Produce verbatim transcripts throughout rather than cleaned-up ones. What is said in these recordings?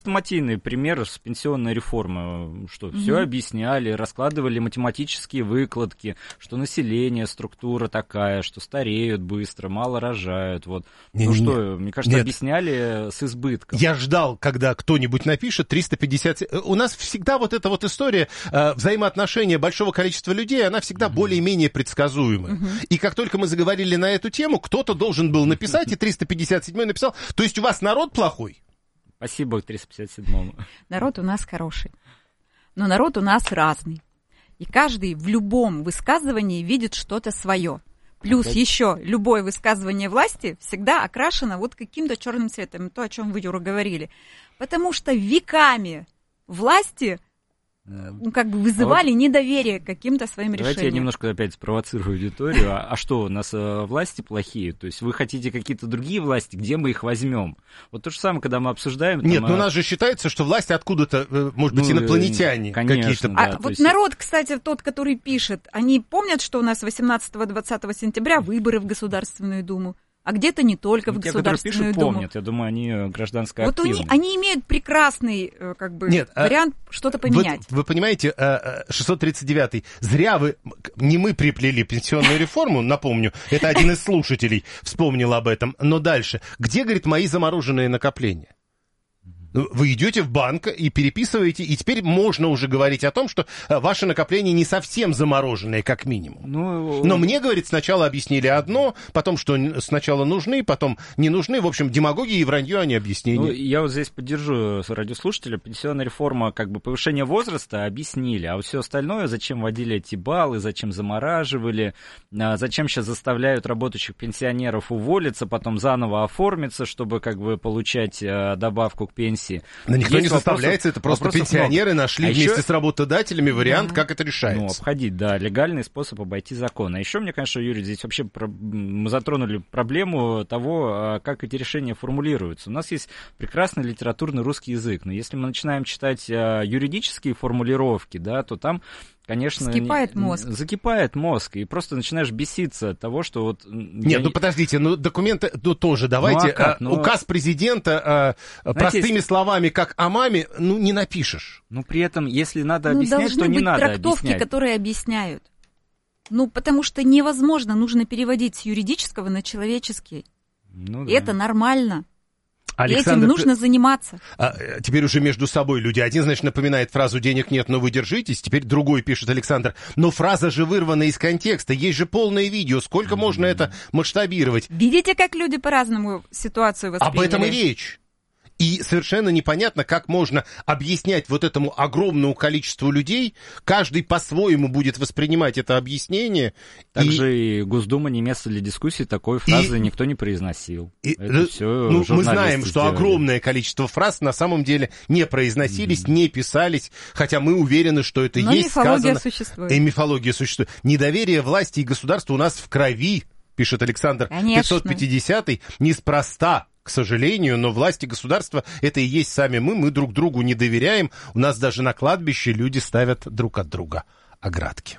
Хрестоматийный пример с пенсионной реформы, что угу. все объясняли, раскладывали математические выкладки, что население, структура такая, что стареют быстро, мало рожают. Вот. Не, ну не, что, мне кажется, нет. объясняли с избытком. Я ждал, когда кто-нибудь напишет триста пятьдесят... У нас всегда вот эта вот история э, взаимоотношения большого количества людей, она всегда угу. более-менее предсказуемая. Угу. И как только мы заговорили на эту тему, кто-то должен был написать, и триста пятьдесят седьмой написал. То есть у вас народ плохой? Спасибо триста пятьдесят седьмому. Народ у нас хороший, но народ у нас разный. И каждый в любом высказывании видит что-то свое. Плюс okay. еще любое высказывание власти всегда окрашено вот каким-то черным цветом. То, о чем вы, Юра, говорили. Потому что веками власти... Ну, как бы вызывали а вот недоверие к каким-то своим давайте решениям. Давайте я немножко опять спровоцирую аудиторию. А, а что, у нас а, власти плохие? То есть вы хотите какие-то другие власти, где мы их возьмем? Вот то же самое, когда мы обсуждаем... Нет, там, но а... у нас же считается, что власти откуда-то, может быть, ну, инопланетяне конечно, какие-то. Да, а вот есть... народ, кстати, тот, который пишет, они помнят, что у нас восемнадцатого-двадцатого сентября выборы в Государственную Думу? А где-то не только в те, Государственную пишут, Думу. Помнят. Я думаю, они гражданская вот активность. Вот они имеют прекрасный как бы, Нет, вариант а, что-то поменять. Вы, вы понимаете, шестьсот тридцать девятый, зря вы, не мы приплели пенсионную реформу, напомню, это один из слушателей вспомнил об этом, но дальше. Где, говорит, мои замороженные накопления? Вы идете в банк и переписываете, и теперь можно уже говорить о том, что ваши накопления не совсем замороженные, как минимум. Ну, но мне, говорит, сначала объяснили одно, потом, что сначала нужны, потом не нужны. В общем, демагогия и вранье, а не объяснение. Ну, я вот здесь поддержу радиослушателя. Пенсионная реформа, как бы повышение возраста объяснили, а вот все остальное, зачем вводили эти баллы, зачем замораживали, зачем сейчас заставляют работающих пенсионеров уволиться, потом заново оформиться, чтобы как бы получать добавку к пенсии. Но никто Есть не заставляется, это просто пенсионеры много. нашли а вместе еще... с работодателями вариант, да. как это решается. Ну, обходить, да, легальный способ обойти закон. А еще, мне кажется, Юрий, здесь вообще про... мы затронули проблему того, как эти решения формулируются. У нас есть прекрасный литературный русский язык, но если мы начинаем читать юридические формулировки, да, то там... Конечно, закипает мозг. Закипает мозг, и просто начинаешь беситься от того, что вот... Нет, я... ну подождите, ну документы ну, тоже давайте. Ну, а как? Ну... Указ президента а, простыми есть... словами, как о маме, ну не напишешь. Ну при этом, если надо ну, объяснять, то не надо объяснять. Должны быть трактовки, которые объясняют. Ну потому что невозможно, нужно переводить с юридического на человеческий. Ну, да. Это нормально. Александр, этим нужно заниматься. А, теперь уже между собой люди. Один, значит, напоминает фразу «денег нет, но вы держитесь». Теперь другой пишет, Александр, но фраза же вырвана из контекста. Есть же полное видео. Сколько mm-hmm. можно это масштабировать? Видите, как люди по-разному ситуацию восприняли? Об этом и речь. И совершенно непонятно, как можно объяснять вот этому огромному количеству людей. Каждый по-своему будет воспринимать это объяснение. Также и, и Госдума не место для дискуссии, такой фразы и... никто не произносил. И... Это все ну, мы знаем, что сделали. Огромное количество фраз на самом деле не произносились, mm-hmm. не писались, хотя мы уверены, что это Но есть мифология сказано. Существует. И мифология существует. Недоверие власти и государства у нас в крови, пишет Александр. Конечно. пятьсот пятидесятый, неспроста. К сожалению, но власти государства это и есть сами мы, мы друг другу не доверяем, у нас даже на кладбище люди ставят друг от друга оградки.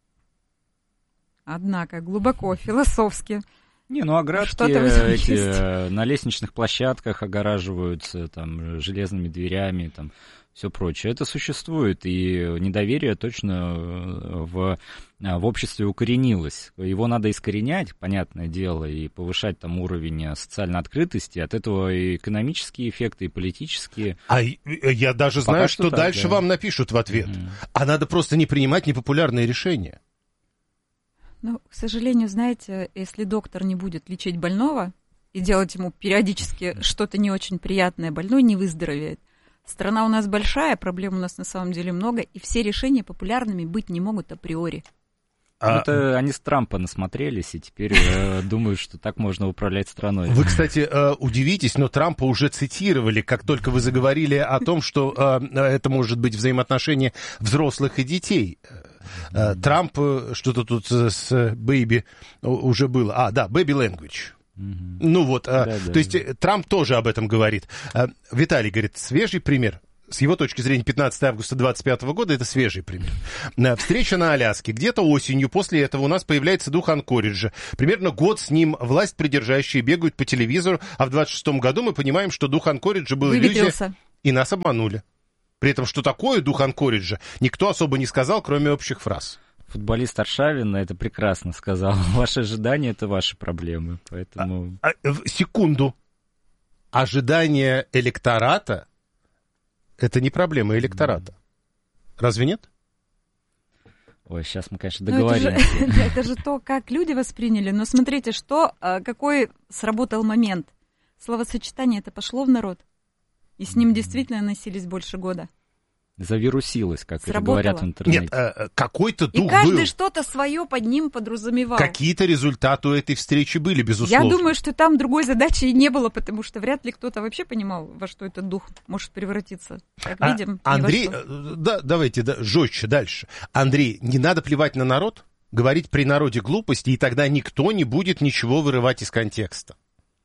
Однако, глубоко, философски. Не, ну оградки эти на лестничных площадках огораживаются там железными дверями, там все прочее. Это существует, и недоверие точно в, в обществе укоренилось. Его надо искоренять, понятное дело, и повышать там уровень социальной открытости. От этого и экономические эффекты, и политические. А я даже Пока знаю, что, что так, дальше да. вам напишут в ответ. Mm-hmm. А надо просто не принимать непопулярные решения. Ну, к сожалению, знаете, если доктор не будет лечить больного и делать ему периодически что-то не очень приятное, больной не выздоровеет. Страна у нас большая, проблем у нас на самом деле много, и все решения популярными быть не могут априори. А... Это они с Трампа насмотрелись, и теперь э, думают, что так можно управлять страной. Вы, кстати, э, удивитесь, но Трампа уже цитировали, как только вы заговорили о том, что э, это может быть взаимоотношения взрослых и детей. Э, Трамп что-то тут с baby уже было. А, да, baby language. Mm-hmm. Ну вот, да, а, да, то есть да. Трамп тоже об этом говорит. А, Виталий говорит, свежий пример. С его точки зрения, пятнадцатого августа двадцать пятого года это свежий пример. Встреча на Аляске. Где-то осенью после этого у нас появляется дух Анкориджа. Примерно год с ним власть придержащие бегают по телевизору, а в двадцать шестом году мы понимаем, что дух Анкориджа был иллюзия. и нас обманули. При этом, что такое дух Анкориджа, никто особо не сказал, кроме общих фраз. Футболист Аршавин это прекрасно сказал. Ваши ожидания — это ваши проблемы, поэтому... А, а, секунду. Ожидания электората — это не проблема электората. Разве нет? Ой, сейчас мы, конечно, договоримся. Это же, это же то, как люди восприняли. Но смотрите, что, какой сработал момент. Словосочетание это пошло в народ. И с ним действительно носились больше года. Завирусилось, как это Сработало. говорят в интернете. Нет, э, какой-то дух И каждый был. что-то свое под ним подразумевал. Какие-то результаты у этой встречи были, безусловно. Я думаю, что там другой задачи и не было, потому что вряд ли кто-то вообще понимал, во что этот дух может превратиться. Как а, видим, Андрей, ни во что. да, давайте да, жестче дальше. Андрей, не надо плевать на народ, говорить при народе глупости, и тогда никто не будет ничего вырывать из контекста.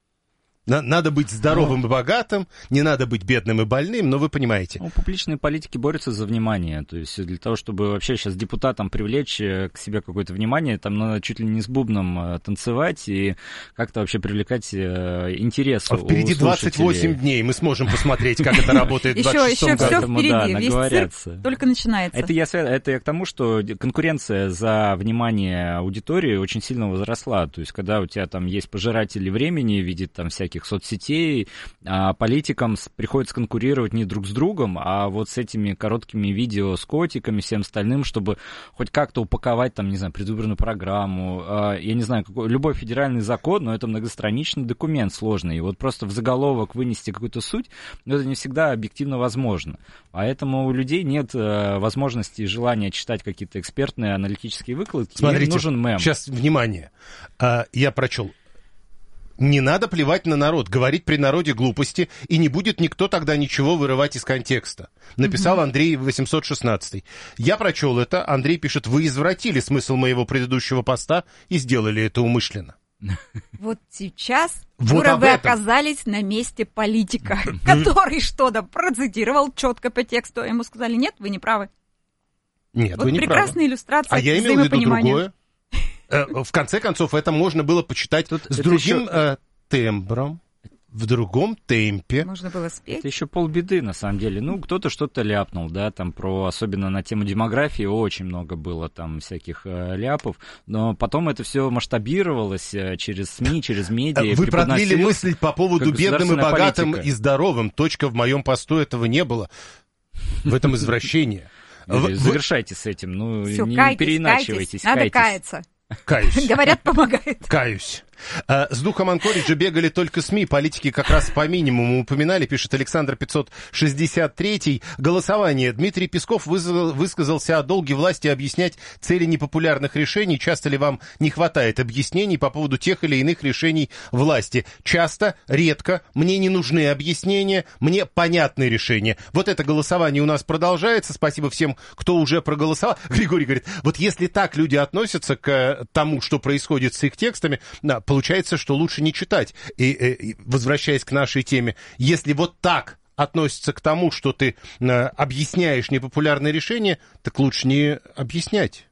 Надо быть здоровым и богатым, не надо быть бедным и больным, но вы понимаете. Ну, публичные политики борются за внимание. То есть для того, чтобы вообще сейчас депутатам привлечь к себе какое-то внимание, там надо чуть ли не с бубном танцевать и как-то вообще привлекать интерес у Впереди двадцать восемь дней, мы сможем посмотреть, как это работает в двадцать шестом году. Еще все впереди, весь цирк только начинается. Это я, это я к тому, что конкуренция за внимание аудитории очень сильно возросла. То есть когда у тебя там есть пожиратели времени в виде там всяких соцсетей, а политикам приходится конкурировать не друг с другом, а вот с этими короткими видео, с котиками, всем остальным, чтобы хоть как-то упаковать, там, не знаю, предвыборную программу, а, я не знаю, какой, любой федеральный закон, но это многостраничный документ сложный, и вот просто в заголовок вынести какую-то суть, это не всегда объективно возможно. Поэтому у людей нет а, возможности и желания читать какие-то экспертные аналитические выкладки. Смотрите, им нужен мем. Сейчас, внимание, а, я прочел. Не надо плевать на народ, говорить при народе глупости, и не будет никто тогда ничего вырывать из контекста. Написал угу. Андрей восемьсот шестнадцатый. Я прочел это, Андрей пишет, вы извратили смысл моего предыдущего поста и сделали это умышленно. Вот сейчас вот вы оказались на месте политика, который что-то процитировал четко по тексту, ему сказали, нет, вы не правы. Нет, вот вы не прекрасная правы. иллюстрация а я имел в виду другое. В конце концов, это можно было почитать Тут с другим еще... э, тембром, в другом темпе. Можно было спеть. Это еще полбеды, на самом деле. Ну, кто-то что-то ляпнул, да, там про, особенно на тему демографии, очень много было там всяких э, ляпов, но потом это все масштабировалось э, через СМИ, через медиа. Вы продлили мысль по поводу бедным и богатым политика. И здоровым. Точка в моем посту этого не было. В этом извращение. Завершайте с этим, ну, Всё, не кайтесь, переиначивайтесь. Кайтесь. Надо каяться. Каюсь. Говорят, помогает. Каюсь. С духом Анкориджа бегали только СМИ, политики как раз по минимуму упоминали, пишет Александр пятьсот шестьдесят три. Голосование. Дмитрий Песков высказался о долге власти объяснять цели непопулярных решений. Часто ли вам не хватает объяснений по поводу тех или иных решений власти? Часто, редко. Мне не нужны объяснения, мне понятны решения. Вот это голосование у нас продолжается. Спасибо всем, кто уже проголосовал. Григорий говорит, вот если так люди относятся к тому, что происходит с их текстами, получается, что лучше не читать. И, и возвращаясь к нашей теме, если вот так относятся к тому, что ты э, объясняешь непопулярное решение, так лучше не объяснять.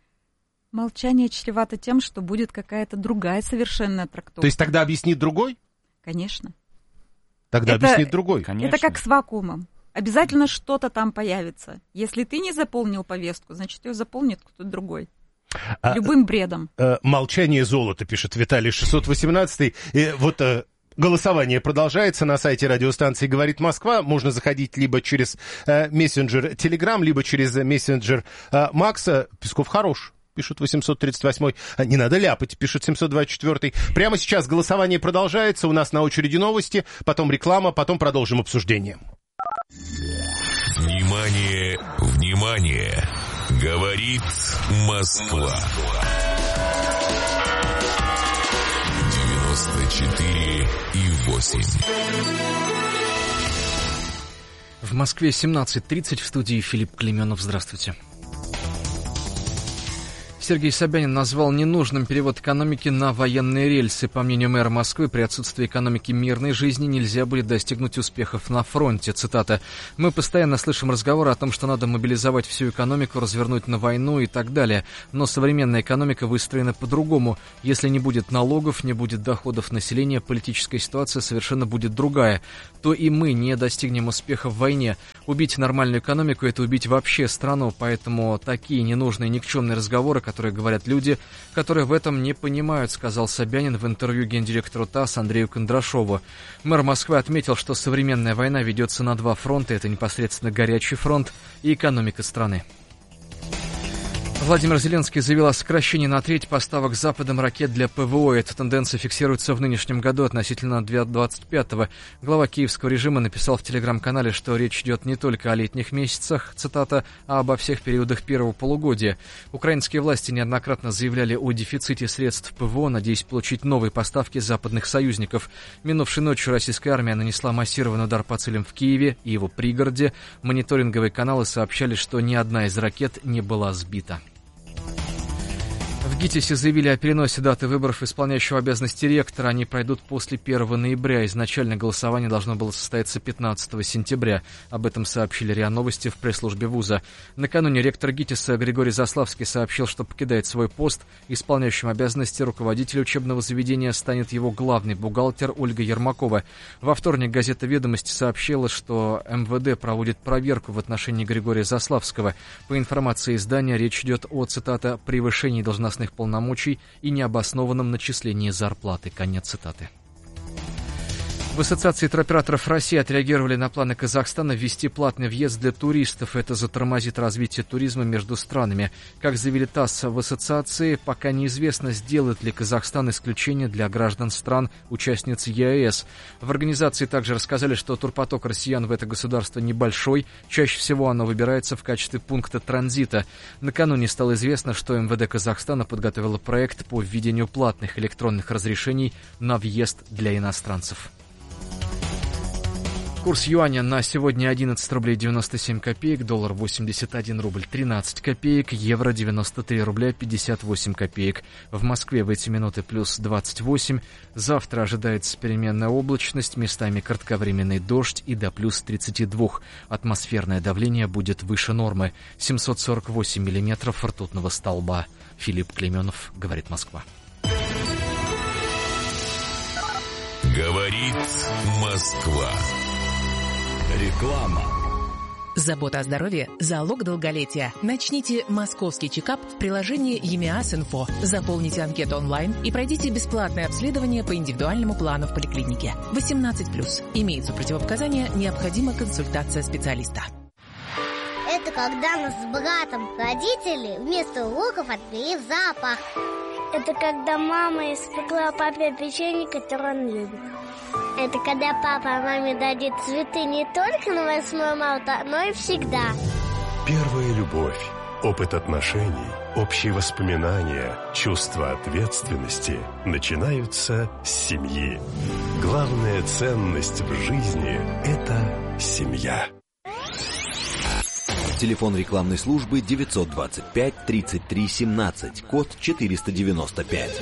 Молчание чревато тем, что будет какая-то другая совершенная трактовка. То есть тогда объяснит другой? Конечно. Тогда это, объяснит другой. Конечно. Это как с вакуумом. Обязательно что-то там появится. Если ты не заполнил повестку, значит, ее заполнит кто-то другой. Любым а, бредом. А, молчание золота, пишет Виталий шестьсот восемнадцатый. И вот а, голосование продолжается на сайте радиостанции «Говорит Москва». Можно заходить либо через а, мессенджер Телеграм, либо через мессенджер а, Макса. Песков хорош, пишет восемьсот тридцать восьмой. А, не надо ляпать, пишет семьсот двадцать четвёртый. Прямо сейчас голосование продолжается. У нас на очереди новости, потом реклама, потом продолжим обсуждение. Внимание, внимание! Говорит Москва. девяносто четыре и восемь. В Москве семнадцать тридцать, в студии Филипп Клейменов. Здравствуйте. Сергей Собянин назвал ненужным перевод экономики на военные рельсы. По мнению мэра Москвы, при отсутствии экономики мирной жизни нельзя будет достигнуть успехов на фронте. Цитата. «Мы постоянно слышим разговоры о том, что надо мобилизовать всю экономику, развернуть на войну и так далее. Но современная экономика выстроена по-другому. Если не будет налогов, не будет доходов населения, политическая ситуация совершенно будет другая. То и мы не достигнем успеха в войне. Убить нормальную экономику – это убить вообще страну. Поэтому такие ненужные, никчемные разговоры, которые говорят люди, которые в этом не понимают», сказал Собянин в интервью гендиректору ТАСС Андрею Кондрашову. Мэр Москвы отметил, что современная война ведется на два фронта. Это непосредственно горячий фронт и экономика страны. Владимир Зеленский заявил о сокращении на треть поставок Западом ракет для ПВО. Эта тенденция фиксируется в нынешнем году относительно две тысячи двадцать пятого. Глава киевского режима написал в телеграм-канале, что речь идет не только о летних месяцах, цитата, а обо всех периодах первого полугодия. Украинские власти неоднократно заявляли о дефиците средств ПВО, надеясь получить новые поставки западных союзников. Минувшей ночью российская армия нанесла массированный удар по целям в Киеве и его пригороде. Мониторинговые каналы сообщали, что ни одна из ракет не была сбита. В ГИТИСе заявили о переносе даты выборов исполняющего обязанности ректора. Они пройдут после первого ноября. Изначально голосование должно было состояться пятнадцатого сентября. Об этом сообщили РИА Новости в пресс-службе вуза. Накануне ректор ГИТИСа Григорий Заславский сообщил, что покидает свой пост. Исполняющим обязанности руководителя учебного заведения станет его главный бухгалтер Ольга Ермакова. Во вторник газета «Ведомости» сообщила, что эм вэ дэ проводит проверку в отношении Григория Заславского. По информации издания, речь идет о, цитата, «превышении должностных полномочий и необоснованном начислении зарплаты». Конец цитаты. В Ассоциации туроператоров России отреагировали на планы Казахстана ввести платный въезд для туристов. Это затормозит развитие туризма между странами. Как заявили ТАСС в ассоциации, пока неизвестно, сделает ли Казахстан исключение для граждан стран-участниц е а эс. В организации также рассказали, что турпоток россиян в это государство небольшой. Чаще всего оно выбирается в качестве пункта транзита. Накануне стало известно, что эм вэ дэ Казахстана подготовило проект по введению платных электронных разрешений на въезд для иностранцев. Курс юаня на сегодня одиннадцать рублей девяносто семь копеек, доллар восемьдесят один рубль тринадцать копеек, евро девяносто три рубля пятьдесят восемь копеек. В Москве в эти минуты плюс двадцать восемь. Завтра ожидается переменная облачность, местами кратковременный дождь и до плюс тридцать два. Атмосферное давление будет выше нормы. семьсот сорок восемь миллиметров ртутного столба. Филипп Клейменов, говорит Москва. Говорит Москва. Реклама. Забота о здоровье – залог долголетия. Начните московский чекап в приложении ЕМИАС-Инфо. Заполните анкету онлайн и пройдите бесплатное обследование по индивидуальному плану в поликлинике. восемнадцать плюс. Имеются противопоказания, необходима консультация специалиста. Это когда нас с братом родители вместо уроков отвели в зоопарк. Это когда мама испекла папе печенье, которое он любит. Это когда папа маме дарит цветы не только на восьмое марта, но и всегда. Первая любовь, опыт отношений, общие воспоминания, чувство ответственности начинаются с семьи. Главная ценность в жизни – это семья. Телефон рекламной службы девятьсот двадцать пять тридцать три семнадцать, код четыреста девяносто пять.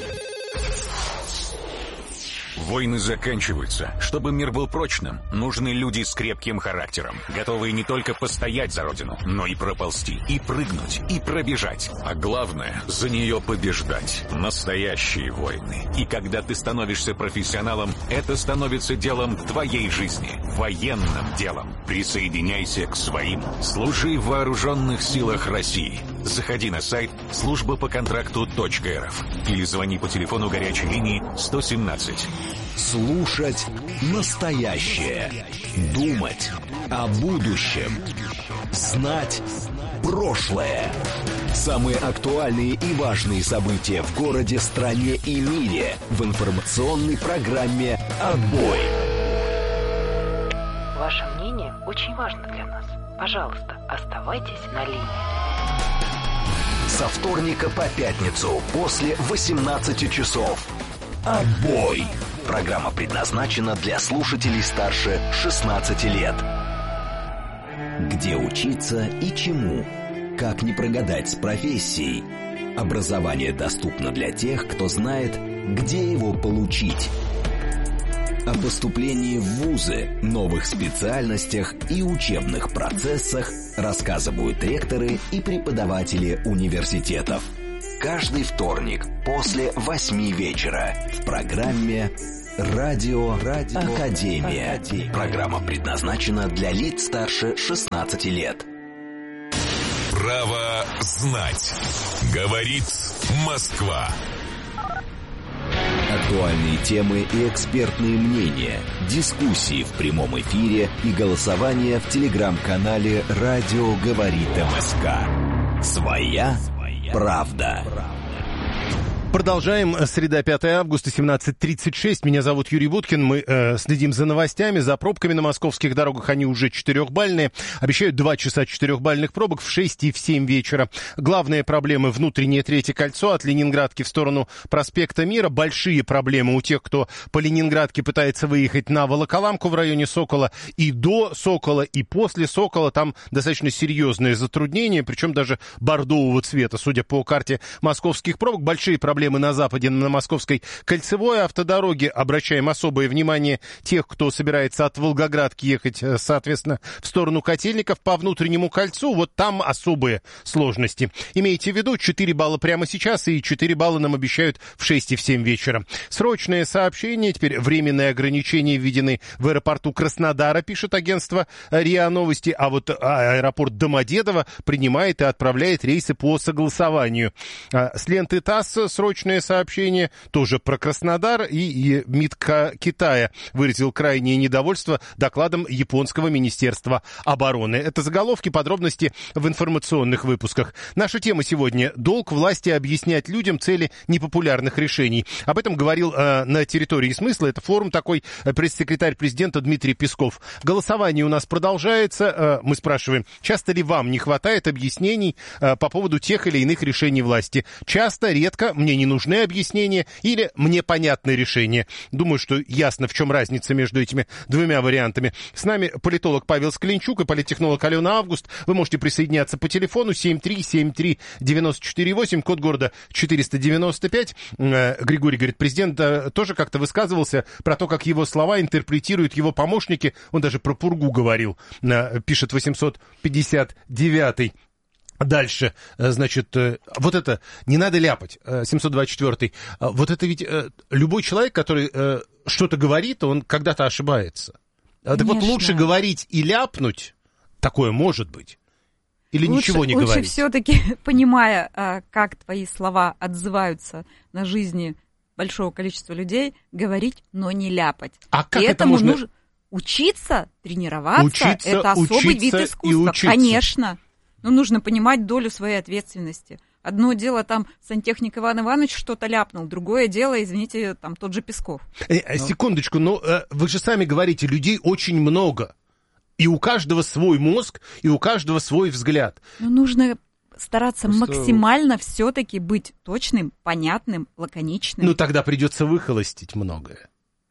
Войны заканчиваются. Чтобы мир был прочным, нужны люди с крепким характером, готовые не только постоять за родину, но и проползти, и прыгнуть, и пробежать. А главное, за нее побеждать. Настоящие войны. И когда ты становишься профессионалом, это становится делом твоей жизни. Военным делом. Присоединяйся к своим. Служи в вооруженных силах России. Заходи на сайт служба по контракту точка эр эф или звони по телефону горячей линии сто семнадцать. Слушать настоящее. Думать о будущем. Знать прошлое. Самые актуальные и важные события в городе, стране и мире в информационной программе «Отбой». Ваше мнение очень важно для нас. Пожалуйста, оставайтесь на линии. Со вторника по пятницу после восемнадцати часов. «Отбой». Программа предназначена для слушателей старше шестнадцати лет. Где учиться и чему? Как не прогадать с профессией? Образование доступно для тех, кто знает, где его получить. О поступлении в вузы, новых специальностях и учебных процессах рассказывают ректоры и преподаватели университетов. Каждый вторник после восьми вечера в программе «Радио, Радио Академия». Академия. Программа предназначена для лиц старше шестнадцати лет. Право знать. Говорит Москва. Актуальные темы и экспертные мнения, дискуссии в прямом эфире и голосование в телеграм-канале «Радио говорит МСК». Своя правда. Продолжаем. Среда, пятое августа, семнадцать тридцать шесть. Меня зовут Юрий Буткин. Мы э, следим за новостями, за пробками на московских дорогах. Они уже четырехбальные. Обещают два часа четырехбальных пробок в шесть и в семь вечера. Главные проблемы — внутреннее третье кольцо от Ленинградки в сторону проспекта Мира. Большие проблемы у тех, кто по Ленинградке пытается выехать на Волоколамку в районе Сокола. И до Сокола, и после Сокола там достаточно серьезные затруднения, причем даже бордового цвета, судя по карте московских пробок. Большие проблемы на западе, на Московской кольцевой автодороге. Обращаем особое внимание тех, кто собирается от Волгоградки ехать, соответственно, в сторону Котельников по внутреннему кольцу. Вот там особые сложности. Имейте в виду, четыре балла прямо сейчас, и четыре балла нам обещают в шесть и в семь вечера. Срочное сообщение. Теперь временные ограничения введены в аэропорту Краснодара, пишет агентство РИА Новости. А вот аэропорт Домодедово принимает и отправляет рейсы по согласованию. С ленты ТАСС срочное сообщение тоже про Краснодар, и, и МИД Китая выразил крайнее недовольство докладом японского министерства обороны. Это заголовки, подробности в информационных выпусках. Наша тема сегодня — долг власти объяснять людям цели непопулярных решений. Об этом говорил э, на территории смысла. Это форум такой пресс-секретарь президента Дмитрий Песков. Голосование у нас продолжается. Э, мы спрашиваем, часто ли вам не хватает объяснений э, по поводу тех или иных решений власти? Часто, редко, мне не нужны объяснения или мне понятны решения. Думаю, что ясно, в чем разница между этими двумя вариантами. С нами политолог Павел Скленчук и политтехнолог Алена Август. Вы можете присоединяться по телефону семь три семь три девять четыре восемь, код города четыреста девяносто пять. Григорий говорит, президент тоже как-то высказывался про то, как его слова интерпретируют его помощники. Он даже про пургу говорил, пишет восемьсот пятьдесят девятый. Дальше, значит, вот это, не надо ляпать, семьсот двадцать четвёртый, вот это ведь любой человек, который что-то говорит, он когда-то ошибается. Так Конечно. Вот лучше говорить и ляпнуть, такое может быть, или лучше, ничего не лучше говорить? Лучше все-таки, понимая, как твои слова отзываются на жизни большого количества людей, говорить, но не ляпать. А как и это можно... нужно учиться, тренироваться, учиться, это особый учиться вид искусства, конечно. Но нужно понимать долю своей ответственности. Одно дело, там, сантехник Иван Иванович что-то ляпнул, другое дело, извините, там, тот же Песков. Э, секундочку, но э, вы же сами говорите, людей очень много. И у каждого свой мозг, и у каждого свой взгляд. Но нужно стараться Просто... максимально все-таки быть точным, понятным, лаконичным. Ну, тогда придется выхолостить многое.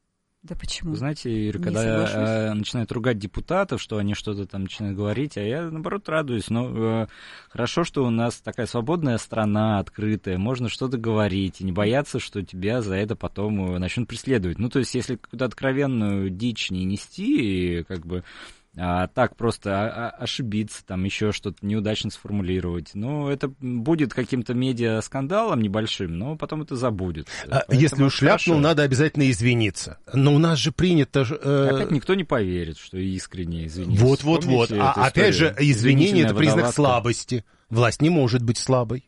Да почему? Знаете, Юрий, когда э, начинают ругать депутатов, что они что-то там начинают говорить, а я, наоборот, радуюсь. Но э, хорошо, что у нас такая свободная страна, открытая, можно что-то говорить, и не бояться, что тебя за это потом начнут преследовать. Ну, то есть, если какую-то откровенную дичь не нести, и как бы... А так просто ошибиться, там еще что-то неудачно сформулировать. Ну, это будет каким-то медиа-скандалом небольшим, но потом это забудет. А если уж ляпнул, надо обязательно извиниться. Но у нас же принято... Э... Опять никто не поверит, что искренне извиниться. Вот-вот-вот. А опять же, извинение — это признак водолазка. Слабости. Власть не может быть слабой.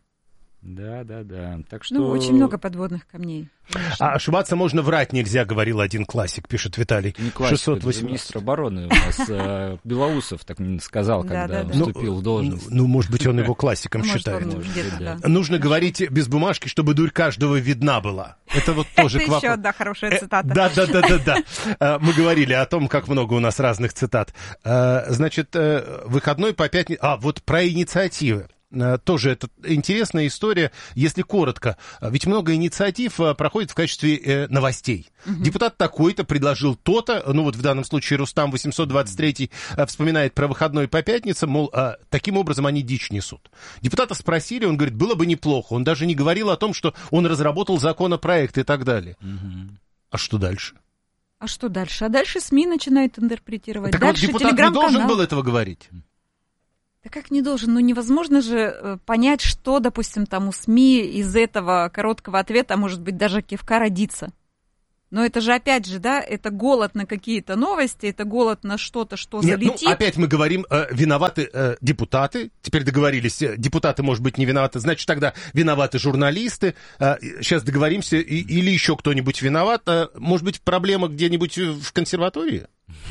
Да, да, да. Так что... Ну, очень много подводных камней. Конечно. А ошибаться можно, врать нельзя, говорил один классик, пишет Виталий. Не классик, шестьсот восемнадцать. Это министр обороны у нас, Белоусов, так сказал, когда вступил в должность. Ну, может быть, он его классиком считает. Нужно говорить без бумажки, чтобы дурь каждого видна была. Это вот тоже к вопросу. Это еще одна хорошая цитата. Да, да, да, да, да. Мы говорили о том, как много у нас разных цитат. Значит, выходной по пятнице... А, вот про инициативы. Тоже это интересная история, если коротко. Ведь много инициатив проходит в качестве новостей. Uh-huh. Депутат такой-то предложил то-то, ну вот в данном случае Рустам восемьсот двадцать три вспоминает про выходной по пятницам, мол, таким образом они дичь несут. Депутата спросили, он говорит, было бы неплохо. Он даже не говорил о том, что он разработал законопроект и так далее. Uh-huh. А что дальше? А что дальше? А дальше СМИ начинают интерпретировать. Так дальше вот, депутат не должен был этого говорить? Да как не должен? Ну, невозможно же понять, что, допустим, там у СМИ из этого короткого ответа, может быть, даже кивка родится. Но это же, опять же, да, это голод на какие-то новости, это голод на что-то, что Нет, залетит. Ну, опять мы говорим, э, виноваты э, депутаты, теперь договорились, э, депутаты, может быть, не виноваты, значит, тогда виноваты журналисты, э, сейчас договоримся, и, или еще кто-нибудь виноват, э, может быть, проблема где-нибудь в консерватории?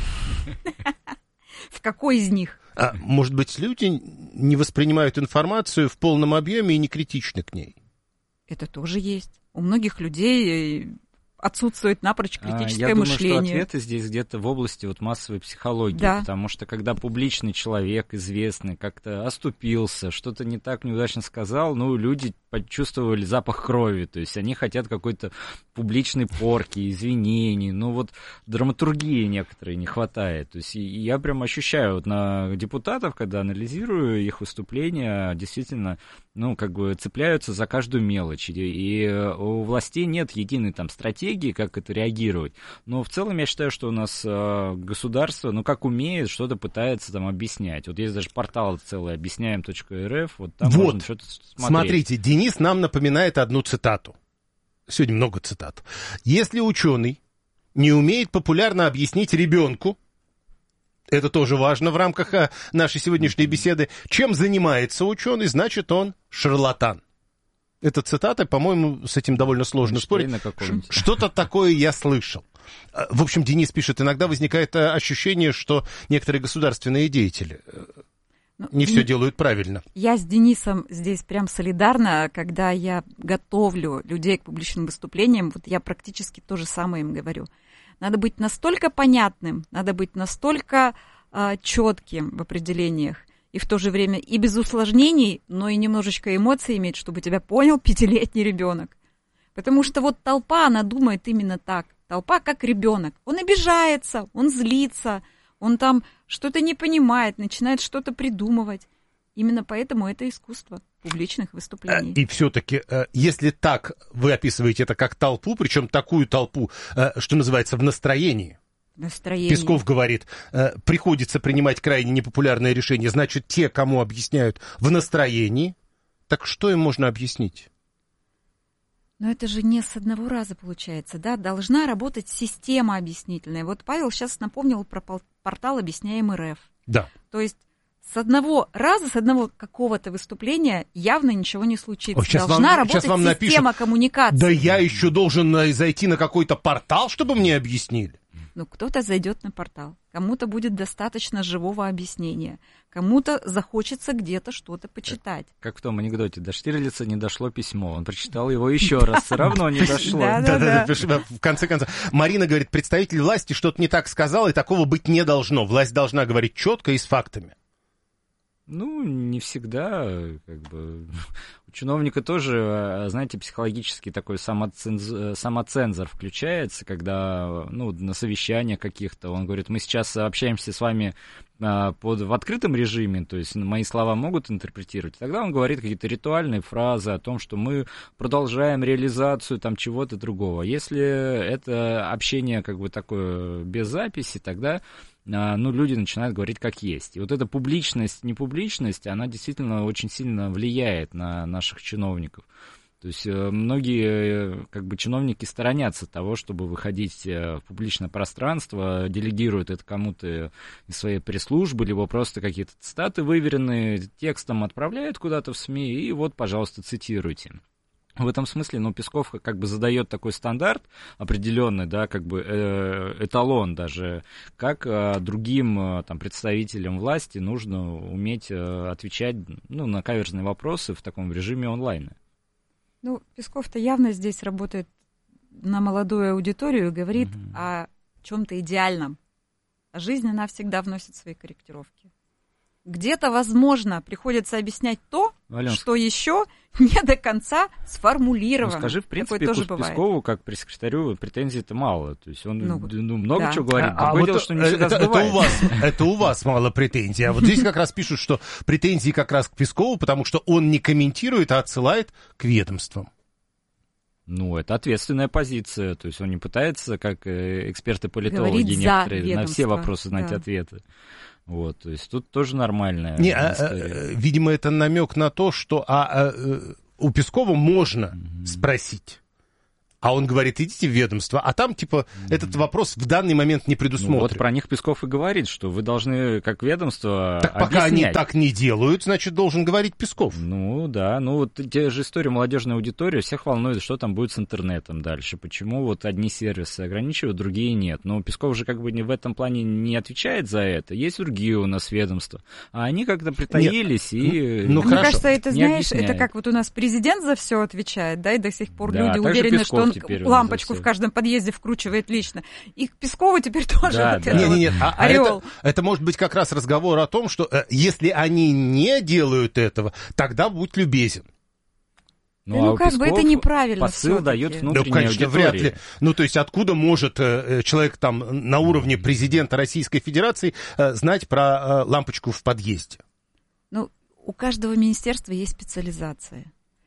В какой из них? А, может быть, люди не воспринимают информацию в полном объеме и не критичны к ней? Это тоже есть. У многих людей отсутствует напрочь критическое Я мышление. Я думаю, что ответы здесь где-то в области вот массовой психологии, да. Потому что когда публичный человек, известный, как-то оступился, что-то не так неудачно сказал, ну, люди почувствовали запах крови, то есть они хотят какой-то публичной порки, извинений, ну, вот драматургии некоторой не хватает, то есть я прям ощущаю вот на депутатов, когда анализирую их выступления, действительно, ну, как бы цепляются за каждую мелочь, и у властей нет единой там стратегии, как это реагировать, но в целом я считаю, что у нас государство, ну, как умеет, что-то пытается там объяснять, вот есть даже портал целый объясняем точка эр эф, вот там вот. можно что-то смотреть. Смотрите, Денис нам напоминает одну цитату. Сегодня много цитат. Если ученый не умеет популярно объяснить ребенку, это тоже важно в рамках нашей сегодняшней беседы, чем занимается ученый, значит, он шарлатан. Эта цитата, по-моему, с этим довольно сложно спорить. Что-то такое я слышал. В общем, Денис пишет, иногда возникает ощущение, что некоторые государственные деятели не все делают правильно. Я с Денисом здесь прям солидарна, когда я готовлю людей к публичным выступлениям, вот я практически то же самое им говорю. Надо быть настолько понятным, надо быть настолько э, четким в определениях, и в то же время и без усложнений, но и немножечко эмоций иметь, чтобы тебя понял пятилетний ребенок. Потому что вот толпа, она думает именно так. Толпа как ребенок. Он обижается, он злится, он там что-то не понимает, начинает что-то придумывать. Именно поэтому это искусство публичных выступлений. И все-таки, если так вы описываете это как толпу, причем такую толпу, что называется, в настроении, Настроение. Песков говорит, приходится принимать крайне непопулярные решения, значит, те, кому объясняют в настроении, так что им можно объяснить? Но это же не с одного раза получается, да? Должна работать система объяснительная. Вот Павел сейчас напомнил про портал «Объясняем эр эф». Да. То есть с одного раза, с одного какого-то выступления явно ничего не случится. О, сейчас Должна вам, работать сейчас вам система напишут, коммуникации. Да я еще должен зайти на какой-то портал, чтобы мне объяснили. Ну, кто-то зайдет на портал, кому-то будет достаточно живого объяснения, кому-то захочется где-то что-то почитать. Как в том анекдоте, до Штирлица не дошло письмо, он прочитал его еще раз, все равно не дошло. Да-да-да, в конце концов. Марина говорит, представитель власти что-то не так сказал, и такого быть не должно. Власть должна говорить четко и с фактами. Ну, не всегда, как бы, у чиновника тоже, знаете, психологический такой самоценз... самоцензор включается, когда, ну, на совещаниях каких-то, он говорит, мы сейчас общаемся с вами под, в открытом режиме, то есть мои слова могут интерпретировать, тогда он говорит какие-то ритуальные фразы о том, что мы продолжаем реализацию там чего-то другого. Если это общение как бы такое без записи, тогда ну, люди начинают говорить как есть. И вот эта публичность, непубличность, она действительно очень сильно влияет на наших чиновников. То есть многие как бы чиновники сторонятся того, чтобы выходить в публичное пространство, делегируют это кому-то из своей пресс-службы, либо просто какие-то цитаты выверенные текстом отправляют куда-то в СМИ, и вот, пожалуйста, цитируйте. В этом смысле, ну, Песков как бы задает такой стандарт определенный, да, как бы э, эталон даже, как э, другим э, там, представителям власти нужно уметь э, отвечать, ну, на каверзные вопросы в таком режиме онлайна. Ну, Песков-то явно здесь работает на молодую аудиторию и говорит mm-hmm. о чем-то идеальном. А жизнь, она всегда вносит свои корректировки. Где-то, возможно, приходится объяснять то, Алёнушка, что еще не до конца сформулировано. Ну, скажи, в принципе, тоже к Пескову, как пресс-секретарю, претензий-то мало. То есть он ну, ну, много да. чего говорит. А, а вот дело, что не всегда это, это, у вас, это у вас мало претензий. А вот здесь как раз пишут, что претензии как раз к Пескову, потому что он не комментирует, а отсылает к ведомствам. Ну, это ответственная позиция. То есть он не пытается, как эксперты-политологи некоторые, на все вопросы знать да. ответы. Вот, то есть тут тоже нормальная не, история. А, а, видимо, это намек на то, что а, а, у Пескова можно mm-hmm. спросить. А он говорит, идите в ведомство, а там, типа, mm-hmm. этот вопрос в данный момент не предусмотрен. Ну, вот про них Песков и говорит, что вы должны, как ведомство, так объяснять. Пока они так не делают, значит, должен говорить Песков. Ну, да, ну, вот те же истории молодежной аудитории, всех волнует, что там будет с интернетом дальше. Почему вот одни сервисы ограничивают, другие нет. Но Песков же как бы в этом плане не отвечает за это. Есть другие у нас ведомства. А они как-то притаились нет. и... Ну, мне кажется, это, знаешь, объясняет. Это как вот у нас президент за все отвечает, да, и до сих пор да, люди уверены, что он лампочку в каждом подъезде вкручивает лично. И к Пескову теперь тоже да, вот да. это нет, вот нет, а, орел. Это, это может быть как раз разговор о том, что э, если они не делают этого, тогда будь любезен. Ну, да, а ну как бы это неправильно. Посыл дает внутренняя ну, конечно, аудитория. вряд ли. Ну, то есть откуда может э, человек там на уровне президента Российской Федерации э, знать про э, лампочку в подъезде? Ну, у каждого министерства есть специализация.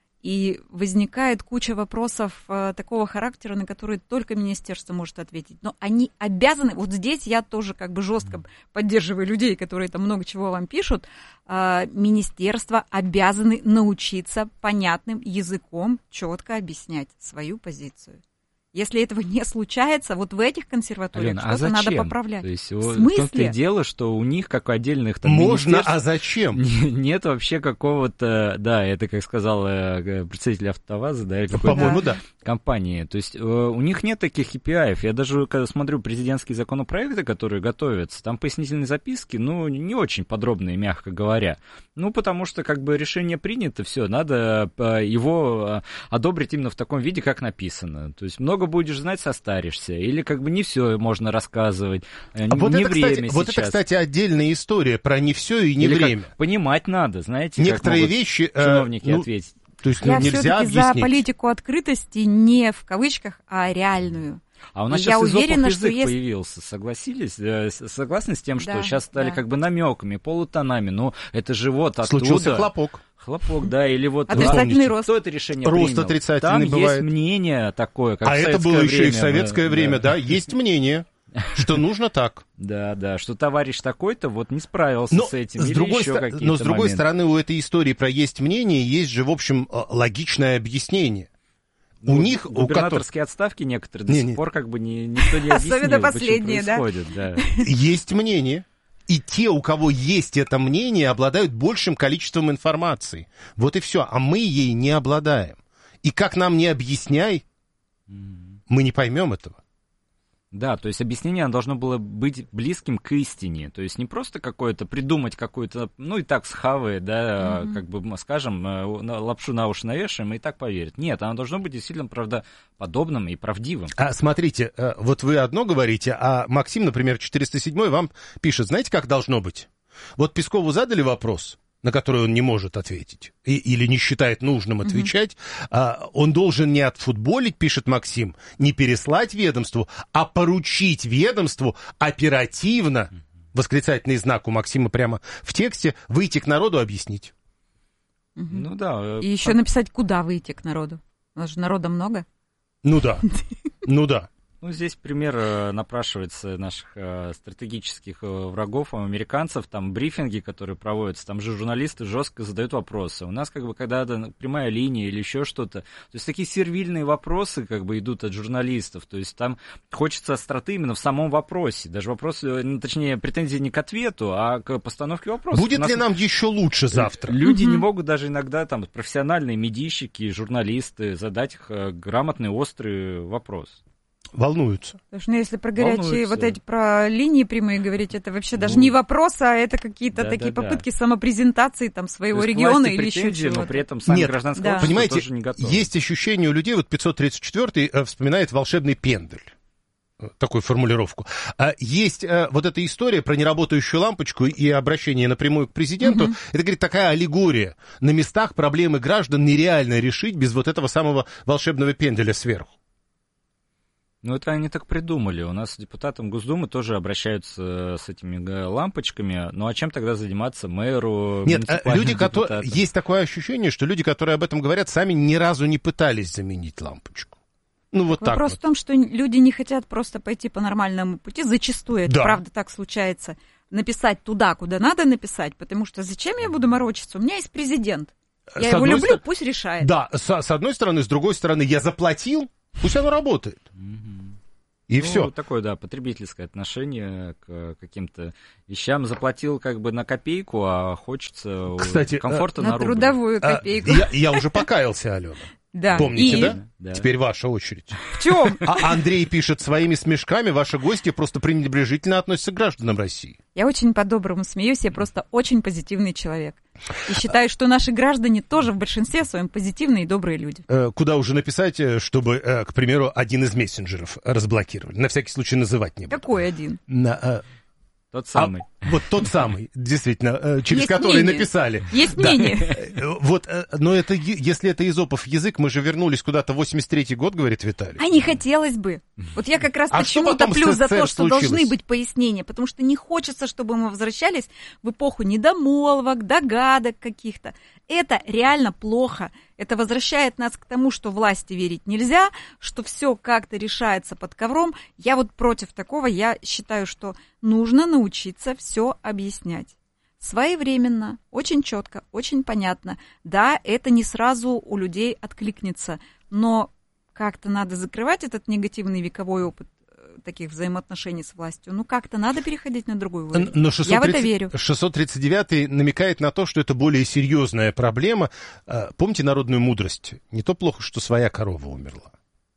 И возникает куча вопросов э, такого характера, на которые только министерство может ответить. Но они обязаны, вот здесь я тоже как бы жестко поддерживаю людей, которые там много чего вам пишут, э, министерства обязаны научиться понятным языком четко объяснять свою позицию. Если этого не случается, вот в этих консерваториях Алена, что-то а надо поправлять. То есть, в смысле? В том-то и дело, что у них, как у отдельных там можно, а зачем? Нет вообще какого-то, да, это, как сказал представитель АвтоВАЗа, да, по-моему, да. компании. То есть у них нет таких кей пи ай. Я даже, когда смотрю президентские законопроекты, которые готовятся, там пояснительные записки, ну, не очень подробные, мягко говоря. Ну, потому что, как бы, решение принято, все, надо его одобрить именно в таком виде, как написано. То есть много будешь знать, состаришься. Или как бы не все можно рассказывать. А вот не это, время кстати, сейчас. Вот это, кстати, отдельная история про не все и не Или время. Понимать надо, знаете, некоторые как вещи чиновники э, ну, ответить. То есть, ну, Я нельзя все-таки объяснить. за политику открытости не в кавычках, а реальную. А у нас и сейчас я изопов уверена, язык что есть... появился, согласились? Согласны с тем, что да, сейчас стали да. как бы намеками, полутонами, но это же вот оттуда... Случился хлопок. Хлопок, да, или вот... Отрицательный рост. Кто это решение рост принял? отрицательный Там бывает. есть мнение такое, как а в это было время, еще и в советское да. время, да, есть мнение, что нужно так. Да, да, что товарищ такой-то вот не справился но с этим, с или другой еще ст... какие-то Но с другой моменты. стороны, у этой истории про есть мнение, есть же, в общем, логичное объяснение. Ну, у них, губернаторские у которых... отставки некоторые до не, сих не. пор как бы не, никто не объяснил, особенно последние, почему происходит. Да? Да. Есть мнение. И те, у кого есть это мнение, обладают большим количеством информации. Вот и все. А мы ей не обладаем. И как нам не объясняй, mm-hmm. мы не поймем этого. Да, то есть объяснение должно было быть близким к истине. То есть не просто какое-то придумать какое-то, ну и так схавает, да, mm-hmm. как бы, скажем, лапшу на уши навешаем и так поверят. Нет, оно должно быть действительно правдоподобным и правдивым. А смотрите, вот вы одно говорите, а Максим, например, четыреста седьмой вам пишет, знаете, как должно быть? Вот Пескову задали вопрос, на который он не может ответить, и, или не считает нужным отвечать, mm-hmm. а, он должен не отфутболить, пишет Максим, не переслать ведомству, а поручить ведомству оперативно, mm-hmm. восклицательный знак у Максима прямо в тексте, выйти к народу объяснить. Mm-hmm. Ну да. И еще написать, куда выйти к народу. У нас же народа много. Ну да, ну да. Ну, здесь пример напрашивается наших э, стратегических э, врагов, американцев, там брифинги, которые проводятся, там же журналисты жестко задают вопросы. У нас как бы когда-то прямая линия или еще что-то, то есть такие сервильные вопросы как бы идут от журналистов, то есть там хочется остроты именно в самом вопросе, даже вопрос, ну, точнее, претензии не к ответу, а к постановке вопроса. Будет нас... ли нам еще лучше завтра? Люди mm-hmm. не могут даже иногда, там, профессиональные медийщики, журналисты задать их грамотный, острый вопрос. Волнуются. Потому что, ну, если про горячие Волнуются. вот эти, про линии прямые говорить, это вообще ну, даже не вопрос, а это какие-то да, такие да, попытки да. самопрезентации там своего региона или еще чего-то. Но при этом сами Нет, гражданское да. общество Понимаете, тоже не готовы. Есть ощущение у людей, вот пятьсот тридцать четвёртый вспоминает волшебный пендель. такую формулировку. Есть вот эта история про неработающую лампочку и обращение напрямую к президенту. Угу. Это, говорит, такая аллегория. На местах проблемы граждан нереально решить без вот этого самого волшебного пенделя сверху. Ну, это они так придумали. У нас депутатам Госдумы тоже обращаются с этими лампочками. Ну, а чем тогда заниматься мэру? Нет, люди, которые... Есть такое ощущение, что люди, которые об этом говорят, сами ни разу не пытались заменить лампочку. Ну, вот так Вопрос вот. в том, что люди не хотят просто пойти по нормальному пути. Зачастую это, да. правда, так случается. Написать туда, куда надо написать, потому что зачем я буду морочиться? У меня есть президент. Я с его люблю, стороны... пусть решает. Да, с, с одной стороны, с другой стороны, я заплатил, пусть оно работает. И ну, все. Такое, да, потребительское отношение к каким-то вещам. Заплатил как бы на копейку, а хочется Кстати, комфорта на, на рубль. трудовую копейку. Я, я уже покаялся, Алена. Да. Помните, И... да? да? Теперь ваша очередь. В чем? А Андрей пишет, своими смешками ваши гости просто пренебрежительно относятся к гражданам России. Я очень по-доброму смеюсь, я просто очень позитивный человек. И считаю, что наши граждане тоже в большинстве своем позитивные и добрые люди. Куда уже написать, чтобы, к примеру, один из мессенджеров разблокировали? На всякий случай называть не буду. Какой один? На, Тот самый. А, вот тот самый, действительно, через Есть который мнение. написали. Есть да. мнение. Вот, но это, если это Эзопов язык, мы же вернулись куда-то в восемьдесят третий год, говорит Виталий. А не хотелось бы. Вот я как раз а почему топлю за то, что случилось? должны быть пояснения, потому что не хочется, чтобы мы возвращались в эпоху недомолвок, догадок каких-то. Это реально плохо. Это возвращает нас к тому, что власти верить нельзя, что все как-то решается под ковром. Я вот против такого. Я считаю, что нужно научиться все объяснять. Своевременно, очень четко, очень понятно. Да, это не сразу у людей откликнется, но как-то надо закрывать этот негативный вековой опыт таких взаимоотношений с властью. Ну, как-то надо переходить на другой уровень. Но шестьсот тридцать, я в это верю. шестьсот тридцать девятый намекает на то, что это более серьезная проблема. Помните народную мудрость? Не то плохо, что своя корова умерла,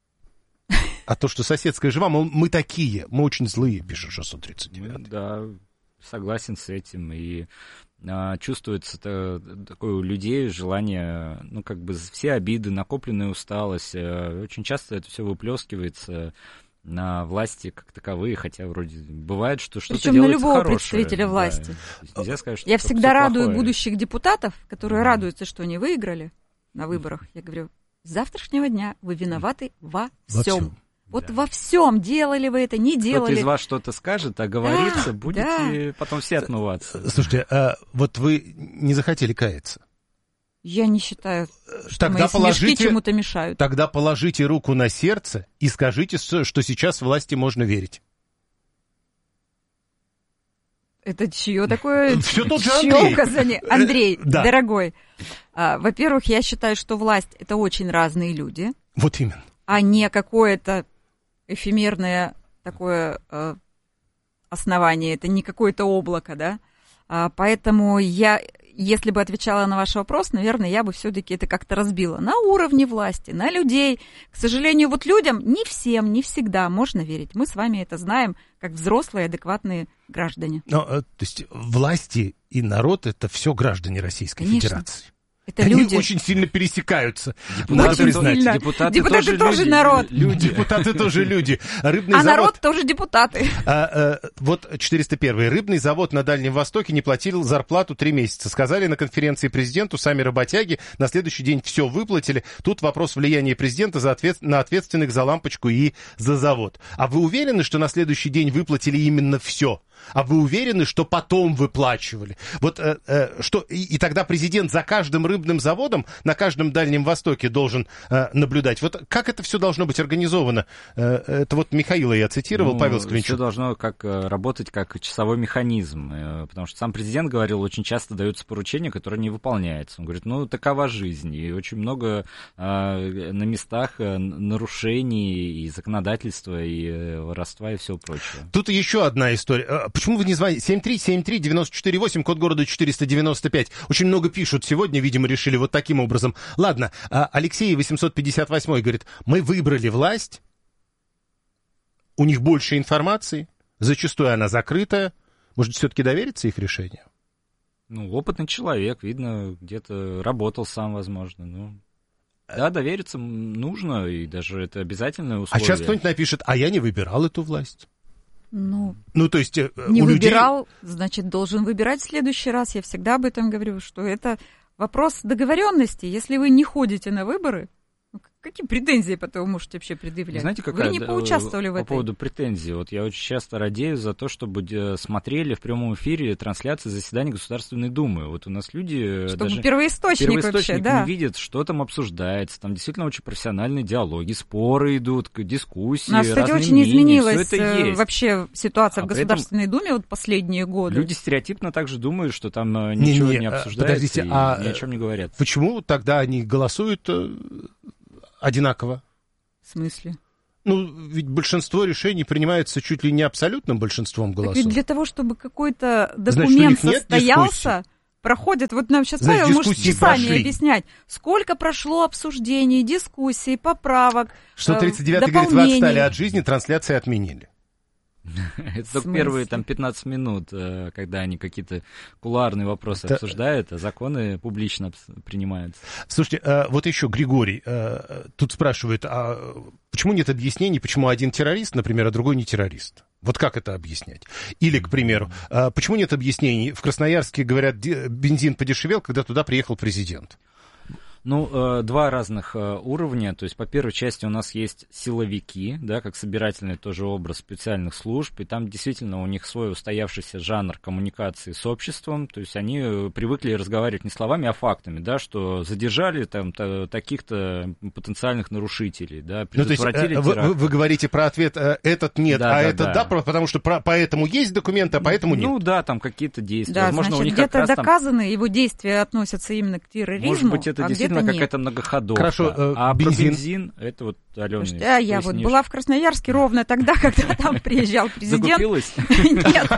а то, что соседская жива. Мол, мы такие, мы очень злые, пишет шестьсот тридцать девятый. Да, согласен с этим. И а, чувствуется -то, такое у людей желание, ну, как бы все обиды, накопленная усталость. А, очень часто это все выплескивается на власти как таковые, хотя вроде бывает, что что-то Причем делается на любого хорошее. представителя власти. Да. Нельзя сказать, что я всегда радую плохое. будущих депутатов, которые mm. радуются, что они выиграли на выборах. Я говорю, с завтрашнего дня вы виноваты во, во всем. всем. Вот да. во всем делали вы это, не делали. Кто-то из вас что-то скажет, а говорится, да, будете да. потом все отмываться. Слушайте, а вот вы не захотели каяться? Я не считаю, что тогда мои смешки положите, чему-то мешают. Тогда положите руку на сердце и скажите, что сейчас власти можно верить. Это чье такое? Все тот же чье Андрей. указание? Андрей, да. дорогой, а, во-первых, я считаю, что власть — это очень разные люди. Вот именно. А не какое-то эфемерное такое э, основание, это не какое-то облако, да? А, поэтому я... Если бы отвечала на ваш вопрос, наверное, я бы все-таки это как-то разбила на уровне власти, на людей. К сожалению, вот людям не всем, не всегда можно верить. Мы с вами это знаем, как взрослые, адекватные граждане. Но, то есть власти и народ — это все граждане Российской Конечно. Федерации. Это Они люди. очень сильно пересекаются. Депутаты, Надо признать. сильно. Депутаты, Депутаты тоже, тоже люди, народ. Люди. Депутаты тоже люди. Рыбный А завод... народ тоже депутаты. А, а, вот четыреста первый. Рыбный завод на Дальнем Востоке не платил зарплату три месяца. Сказали на конференции президенту, сами работяги на следующий день все выплатили. Тут вопрос влияния президента за ответ... на ответственных за лампочку и за завод. А вы уверены, что на следующий день выплатили именно все? А вы уверены, что потом выплачивали? Вот э, э, что и, и тогда президент за каждым рыбным заводом на каждом Дальнем Востоке должен э, наблюдать. Вот как это все должно быть организовано? Э, это вот Михаила я цитировал, ну, Павел Сквинчук. Все должно как работать как часовой механизм, э, потому что сам президент говорил, очень часто даются поручения, которые не выполняются. Он говорит, ну такова жизнь, и очень много э, на местах э, нарушений и законодательства, и э, воровства, и всего прочего. Тут еще одна история. Почему вы не звоните? семь три семь три девять четыре восемь, код города четыреста девяносто пять. Очень много пишут сегодня, видимо, решили вот таким образом. Ладно, Алексей восемьсот пятьдесят восемь говорит, мы выбрали власть, у них больше информации, зачастую она закрытая. Может, все-таки довериться их решению? Ну, опытный человек, видно, где-то работал сам, возможно, ну... Да, довериться нужно, и даже это обязательное условие. А сейчас кто-нибудь напишет, а я не выбирал эту власть. Ну, ну, то есть не у выбирал, людей... значит, должен выбирать в следующий раз. Я всегда об этом говорю, что это вопрос договоренности. Если вы не ходите на выборы, ну, какие претензии потом вы можете вообще предъявлять? Знаете, какая, вы не поучаствовали в по этой. По поводу претензий. Вот я очень часто радею за то, чтобы смотрели в прямом эфире трансляции заседаний Государственной Думы. Вот у нас люди чтобы даже первоисточник, первоисточник вообще, да. не видят, что там обсуждается. Там действительно очень профессиональные диалоги, споры идут, дискуссии, У нас, кстати, разные очень мнения. изменилась это есть. вообще ситуация а в Государственной Думе вот последние годы. Люди стереотипно также думают, что там ничего не, не, не обсуждается подождите, и а ни о чем не говорят. Почему тогда они голосуют одинаково? В смысле? Ну, ведь большинство решений принимается чуть ли не абсолютным большинством голосов. Так ведь для того, чтобы какой-то документ Значит, состоялся, проходит, вот нам сейчас Павел может часами прошли. объяснять, сколько прошло обсуждений, дискуссий, поправок, сто тридцать девятый говорит, вы отстали от жизни, трансляции отменили. Это только первые там пятнадцать минут, когда они какие-то кулуарные вопросы Это... обсуждают, а законы публично принимаются. Слушайте, вот еще Григорий тут спрашивает, а почему нет объяснений, почему один террорист, например, а другой не террорист? Вот как это объяснять? Или, к примеру, почему нет объяснений? В Красноярске, говорят, бензин подешевел, когда туда приехал президент. Ну, э, два разных э, уровня. То есть, по первой части у нас есть силовики, да, как собирательный тоже образ специальных служб, и там действительно у них свой устоявшийся жанр коммуникации с обществом. То есть, они привыкли разговаривать не словами, а фактами, да, что задержали там та, таких-то потенциальных нарушителей, да, предотвратили ну, то есть, э, вы, вы говорите про ответ э, «этот нет», да, а да, этот да, да, потому что про, поэтому есть документы, а поэтому нет. Ну да, там какие-то действия. Да, Возможно, значит, у них где-то как доказаны, там... его действия относятся именно к терроризму, Может быть, это а действительно какая-то многоходовка. Хорошо, э, а бензин. про бензин, это вот, Алена... Слушайте, а я вот была в Красноярске ровно тогда, когда там приезжал президент. Закупилась? Нет.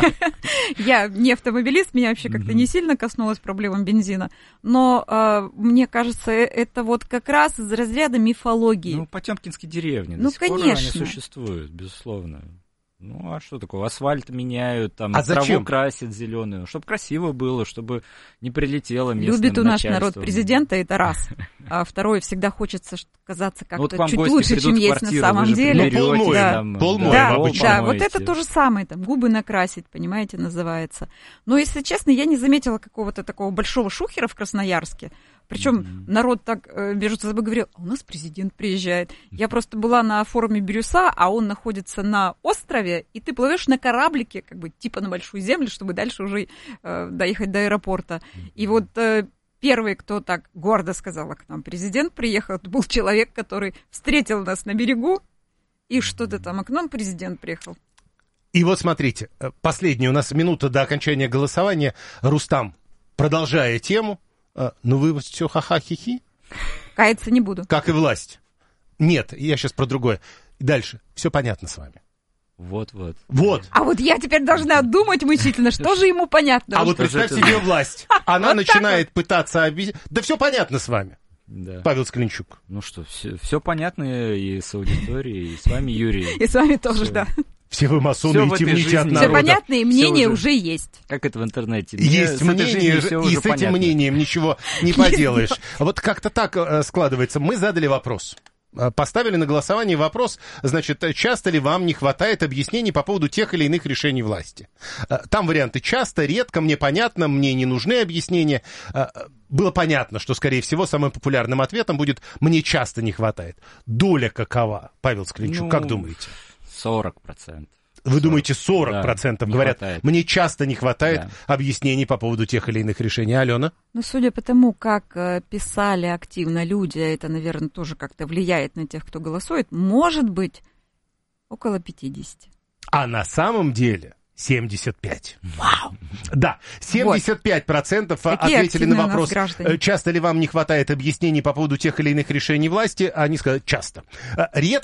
Я не автомобилист, меня вообще как-то не сильно коснулась проблема бензина. Но мне кажется, это вот как раз из разряда мифологии. Ну, потемкинские деревни. Ну, конечно. Они существуют, безусловно. Ну, а что такое? Асфальт меняют, там, а траву зачем? красят зеленую, чтобы красиво было, чтобы не прилетело местным Любит у нас начальством. народ президента, это раз. А второе, всегда хочется казаться как-то вот чуть лучше, чем есть на самом деле. Ну, полмой, да. там, полмой, да, обычно. Да, вот это то же самое, там, губы накрасить, понимаете, называется. Но, если честно, я не заметила какого-то такого большого шухера в Красноярске. Причем mm-hmm. народ так э, между собой говорил, а у нас президент приезжает. Я просто была на форуме Бирюса, а он находится на острове, и ты плывешь на кораблике, как бы типа на большую землю, чтобы дальше уже э, доехать до аэропорта. Mm-hmm. И вот э, первый, кто так гордо сказал, к нам президент приехал, это был человек, который встретил нас на берегу, и что-то там, а к нам президент приехал. И вот смотрите, последняя у нас минута до окончания голосования. Рустам, продолжая тему, ну вы вот все ха-ха-хи-хи. Каяться не буду. Как и власть. Нет, я сейчас про другое. Дальше. Все понятно с вами. Вот-вот. Вот. А вот я теперь должна думать мучительно, что же ему понятно. А вот представь себе власть. Она начинает пытаться объяснить. Да все понятно с вами. Да. Павел Склинчук. Ну что, все, все понятно и с аудиторией, и с вами, Юрий. И с вами тоже, все. Да. Все вы масоны и темните от народа. Все понятные мнения уже... уже есть. Как это в интернете? Есть Мне мнение, с и с понятно. этим мнением ничего не поделаешь. Вот как-то так складывается. Мы задали вопрос. Поставили на голосование вопрос, значит, часто ли вам не хватает объяснений по поводу тех или иных решений власти. Там варианты часто, редко, мне понятно, мне не нужны объяснения. Было понятно, что, скорее всего, самым популярным ответом будет «мне часто не хватает». Доля какова, Павел Склинчук, ну... как думаете? сорок процентов. Вы думаете, сорок процентов да, говорят, хватает. Мне часто не хватает да. объяснений по поводу тех или иных решений. Алена? Ну, судя по тому, как э, писали активно люди, а это, наверное, тоже как-то влияет на тех, кто голосует, может быть, около пятьдесят. А на самом деле семьдесят пять. Вау! Да, семьдесят пять процентов вот. Ответили на вопрос, часто ли вам не хватает объяснений по поводу тех или иных решений власти, они сказали, часто. Редко,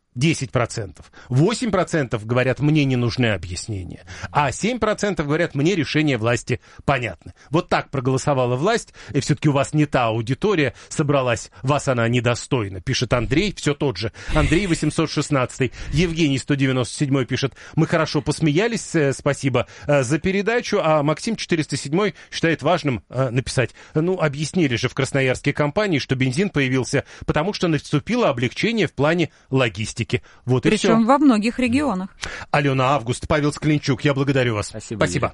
десять процентов. восемь процентов говорят, мне не нужны объяснения. А семь процентов говорят, мне решение власти понятно. Вот так проголосовала власть, и все-таки у вас не та аудитория собралась, вас она недостойна, пишет Андрей, все тот же. Андрей восемьсот шестнадцать. Евгений сто девяносто семь пишет, мы хорошо посмеялись, спасибо за передачу, а Максим четыреста семь считает важным написать, ну, объяснили же в красноярской компании, что бензин появился, потому что наступило облегчение в плане логистики. Вот и Причем все. во многих регионах. Алена Август, Павел Склинчук, я благодарю вас. Спасибо. Спасибо.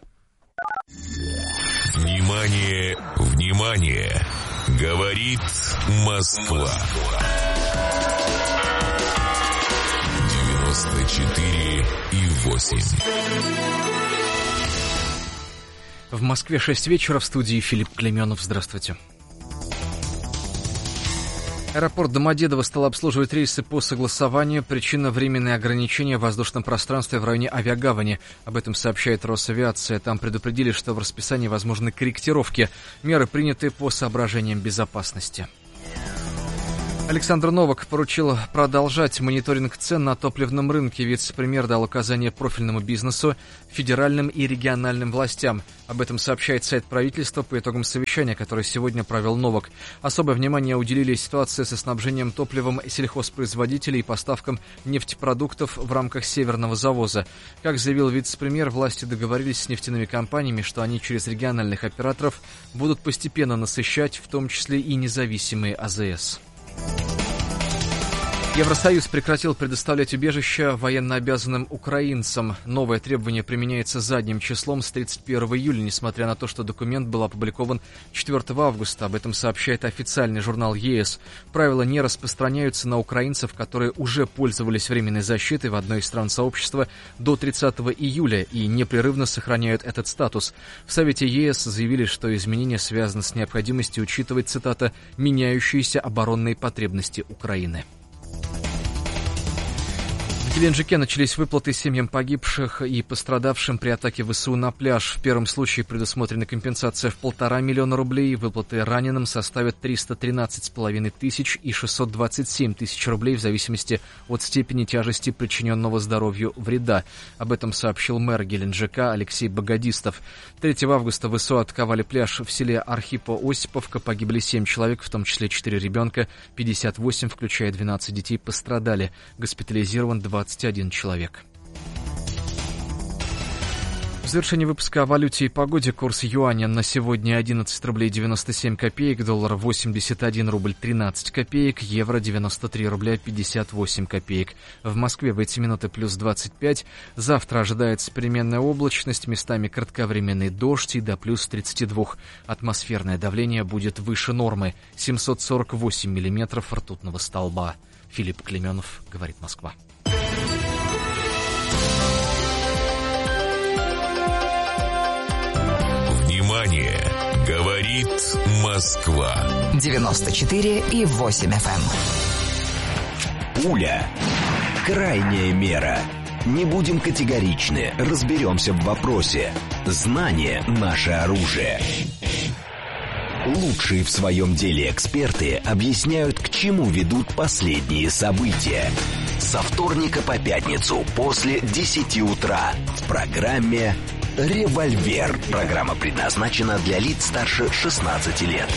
Внимание, внимание! Говорит Москва. девяносто четыре и восемь. В Москве шесть вечера, в студии Филипп Клеменов. Здравствуйте. Аэропорт Домодедово стал обслуживать рейсы по согласованию. Причина — временные ограничения в воздушном пространстве в районе авиагавани. Об этом сообщает Росавиация. Там предупредили, что в расписании возможны корректировки. Меры приняты по соображениям безопасности. Александр Новак поручил продолжать мониторинг цен на топливном рынке. Вице-премьер дал указания профильному бизнесу, федеральным и региональным властям. Об этом сообщает сайт правительства по итогам совещания, которое сегодня провел Новак. Особое внимание уделили ситуации со снабжением топливом сельхозпроизводителей и поставкам нефтепродуктов в рамках северного завоза. Как заявил вице-премьер, власти договорились с нефтяными компаниями, что они через региональных операторов будут постепенно насыщать, в том числе и независимые АЗС. Евросоюз прекратил предоставлять убежища военнообязанным украинцам. Новое требование применяется задним числом с тридцать первого июля, несмотря на то, что документ был опубликован четвёртого августа. Об этом сообщает официальный журнал ЕС. Правила не распространяются на украинцев, которые уже пользовались временной защитой в одной из стран сообщества до тридцатого июля и непрерывно сохраняют этот статус. В Совете ЕС заявили, что изменения связаны с необходимостью учитывать, цитата, «меняющиеся оборонные потребности Украины». В Геленджике начались выплаты семьям погибших и пострадавшим при атаке ВСУ на пляж. В первом случае предусмотрена компенсация в полтора миллиона рублей. Выплаты раненым составят триста тринадцать с половиной тысяч и шестьсот двадцать семь тысяч рублей в зависимости от степени тяжести причиненного здоровью вреда. Об этом сообщил мэр Геленджика Алексей Богодистов. третьего августа ВСУ атаковали пляж в селе Архипо-Осиповка. Погибли семь человек, в том числе четыре ребенка. пятьдесят восемь, включая двенадцать детей, пострадали. Госпитализирован двадцать один человек. В завершении выпуска о валюте и погоде. Курс юаня на сегодня одиннадцать рублей девяносто семь копеек, доллар восемьдесят один рубль тринадцать копеек, евро девяносто три рубля пятьдесят восемь копеек. В Москве в эти минуты плюс двадцать пять. Завтра ожидается переменная облачность, местами кратковременный дождь и до плюс тридцать два. Атмосферное давление будет выше нормы. семьсот сорок восемь миллиметров ртутного столба. Филипп Клеменов, говорит Москва. Внимание! Говорит Москва. девяносто четыре и восемь эф эм. Пуля. Крайняя мера. Не будем категоричны, разберемся в вопросе. Знание – наше оружие. Лучшие в своем деле эксперты объясняют, к чему ведут последние события. Со вторника по пятницу после десяти утра в программе «Револьвер». Программа предназначена для лиц старше шестнадцати лет.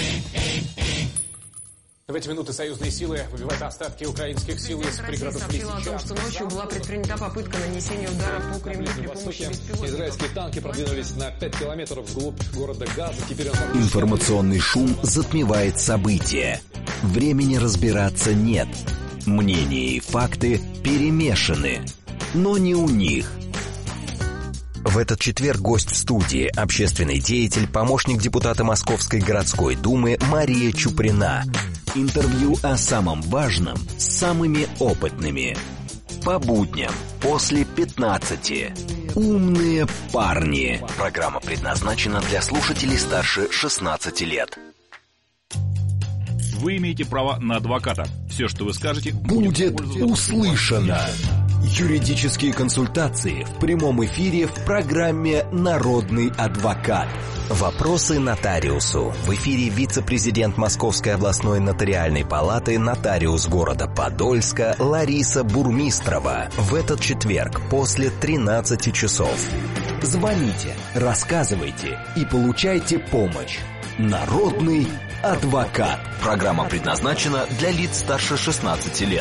В эти минуты союзные силы выбивают остатки украинских сил из пригородов сообщила о том, что ночью была предпринята попытка нанесения удара по Кремлю при помощи беспилотных. Израильские танки продвинулись на пять километров вглубь города Газа. Теперь он... Информационный шум затмевает события. Времени разбираться нет. Мнения и факты перемешаны. Но не у них. В этот четверг гость в студии, общественный деятель, помощник депутата Московской городской думы Мария Чуприна. Интервью о самом важном с самыми опытными. По будням после пятнадцати. Умные парни. Программа предназначена для слушателей старше шестнадцати лет. Вы имеете право на адвоката. Все, что вы скажете, будет услышано. Юридические консультации в прямом эфире в программе «Народный адвокат». Вопросы нотариусу. В эфире вице-президент Московской областной нотариальной палаты, нотариус города Подольска Лариса Бурмистрова. В этот четверг после тринадцати часов. Звоните, рассказывайте и получайте помощь. Народный адвокат. Программа предназначена для лиц старше шестнадцати лет.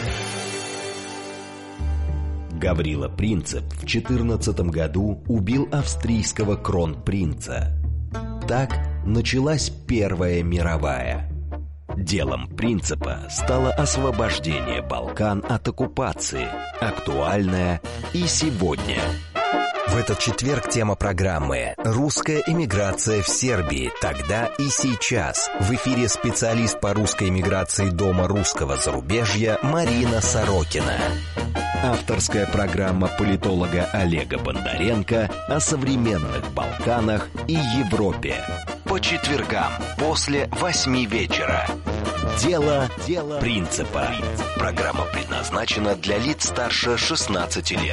Гаврила Принцип в четырнадцатом году убил австрийского кронпринца. Так началась Первая мировая. Делом Принципа стало освобождение Балкан от оккупации, актуальное и сегодня. В этот четверг тема программы «Русская эмиграция в Сербии. Тогда и сейчас». В эфире специалист по русской эмиграции Дома русского зарубежья Марина Сорокина. Авторская программа политолога Олега Бондаренко о современных Балканах и Европе. По четвергам после восьми вечера. Дело, Дело Принципа. Программа предназначена для лиц старше шестнадцати лет.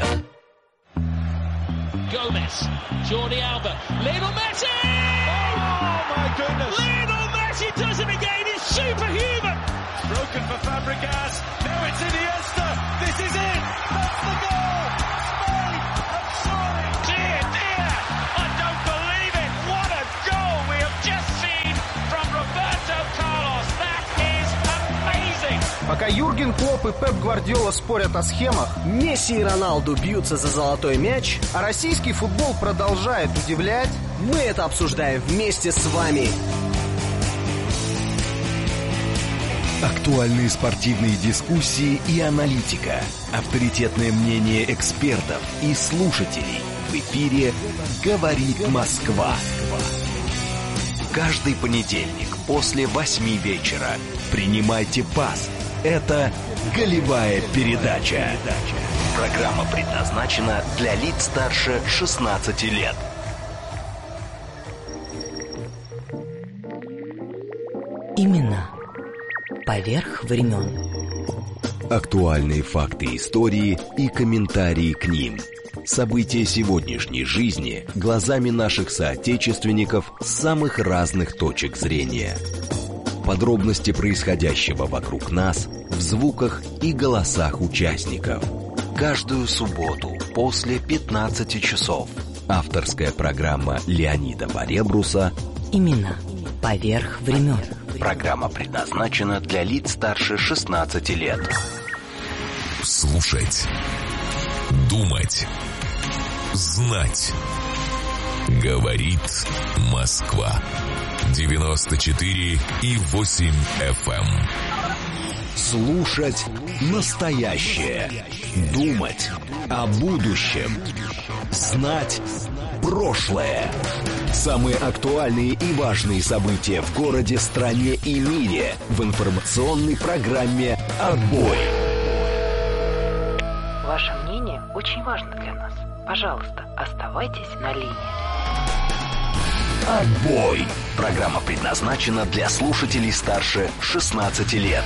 Gomez, Jordi Alba, Lionel Messi! Oh my goodness! Lionel Messi does it again, it's superhuman! Broken for Fabregas, now it's Iniesta, this is it! That's the goal! Spain have scored! Dear, dear, I don't believe it! What a goal we have just seen from Roberto Carlos! That is amazing! Пока Юрген Клопп и Пеп Гвардиола спорят о схемах, Месси и Роналду бьются за золотой мяч, а российский футбол продолжает удивлять, мы это обсуждаем вместе с вами. Актуальные спортивные дискуссии и аналитика, авторитетное мнение экспертов и слушателей. В эфире «Говорит Москва». Каждый понедельник после восьми вечера принимайте пас. Это «Голевая передача». Программа предназначена для лиц старше шестнадцати лет. Именно поверх времен. Актуальные факты истории и комментарии к ним. События сегодняшней жизни глазами наших соотечественников с самых разных точек зрения. Подробности происходящего вокруг нас в звуках и голосах участников. Каждую субботу после пятнадцати часов. Авторская программа Леонида Баребруса «Именно поверх времен». Программа предназначена для лиц старше шестнадцати лет. Слушать, думать, знать. Говорит Москва. девяносто четыре и восемь эф эм. Слушать настоящее. Думать о будущем. Знать прошлое. Самые актуальные и важные события в городе, стране и мире в информационной программе «Отбой». Ваше мнение очень важно для нас. Пожалуйста, оставайтесь на линии. «Отбой». Программа предназначена для слушателей старше шестнадцати лет.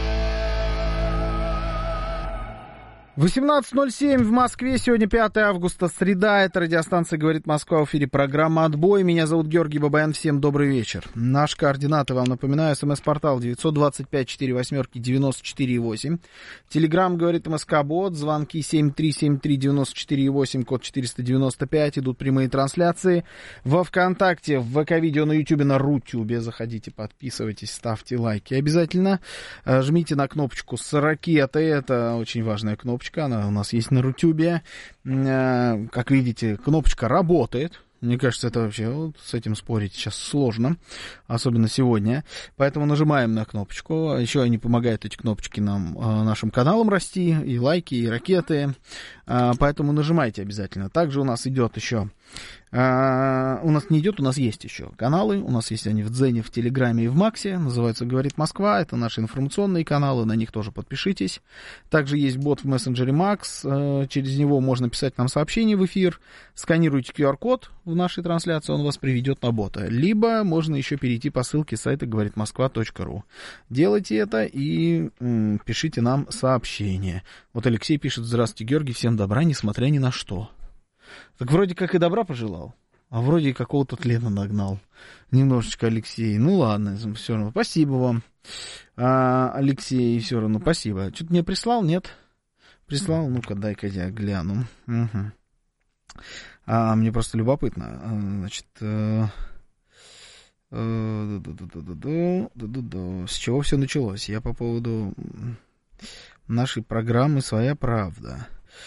восемнадцать ноль семь в Москве, сегодня пятое августа, среда, это радиостанция «Говорит Москва», в эфире программа «Отбой», меня зовут Георгий Бабаян, всем добрый вечер. Наши координаты, вам напоминаю, смс-портал девять два пять четыре восемь девяносто четыре восемь, телеграмм «Говорит МСК Бот», звонки семь три семь три девяносто четыре восемь, код четыреста девяносто пять, идут прямые трансляции во ВКонтакте, в ВК-видео, на Ютубе, на Рутюбе, заходите, подписывайтесь, ставьте лайки обязательно, жмите на кнопочку с ракеты, это очень важная кнопочка. Она у нас есть на Рутюбе. Как видите, кнопочка работает. Мне кажется, это вообще вот, с этим спорить сейчас сложно, особенно сегодня. Поэтому нажимаем на кнопочку. Еще они помогают, эти кнопочки, нам, нашим каналам расти, и лайки, и ракеты. Поэтому нажимайте обязательно. Также у нас идет еще... У нас не идет, у нас есть еще каналы. У нас есть они в Дзене, в Телеграме и в Максе. Называются «Говорит Москва». Это наши информационные каналы, на них тоже подпишитесь. Также есть бот в мессенджере Макс. Через него можно писать нам сообщения в эфир. Сканируйте ку ар код в нашей трансляции, он вас приведет на бота. Либо можно еще перейти по ссылке сайта говорит москва точка ру. Делайте это и м, пишите нам сообщения. Вот Алексей пишет: здравствуйте, Георгий, всем добра, несмотря ни на что. Так вроде как и добра пожелал. А вроде и какого-то тлена нагнал. Немножечко, Алексей. Ну ладно, все равно. Спасибо вам, а, Алексей, все равно. Спасибо. Что-то мне прислал, нет? Прислал? Ну-ка, дай-ка я гляну. Угу. А, мне просто любопытно. Значит, э, э, с чего все началось? Я по поводу нашей программы «Своя правда».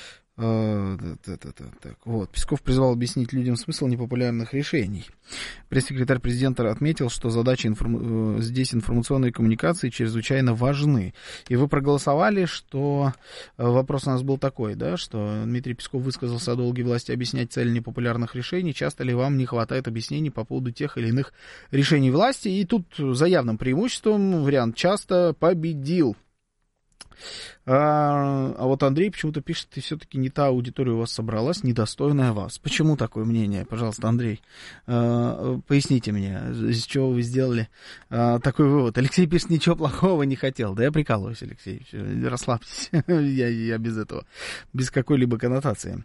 Так, вот. Песков призвал объяснить людям смысл непопулярных решений. Пресс-секретарь президента отметил, что задачи информ... здесь информационной коммуникации чрезвычайно важны. И вы проголосовали, что вопрос у нас был такой, да, что Дмитрий Песков высказался о долге власти объяснять цели непопулярных решений. Часто ли вам не хватает объяснений по поводу тех или иных решений власти? И тут за явным преимуществом вариант «часто» победил. А, а вот Андрей почему-то пишет, и все-таки не та аудитория у вас собралась, недостойная вас. Почему такое мнение? Пожалуйста, Андрей, а, поясните мне, из чего вы сделали а, такой вывод. Алексей пишет, ничего плохого не хотел. Да я прикалываюсь, Алексей, расслабьтесь, я, я без этого, без какой-либо коннотации.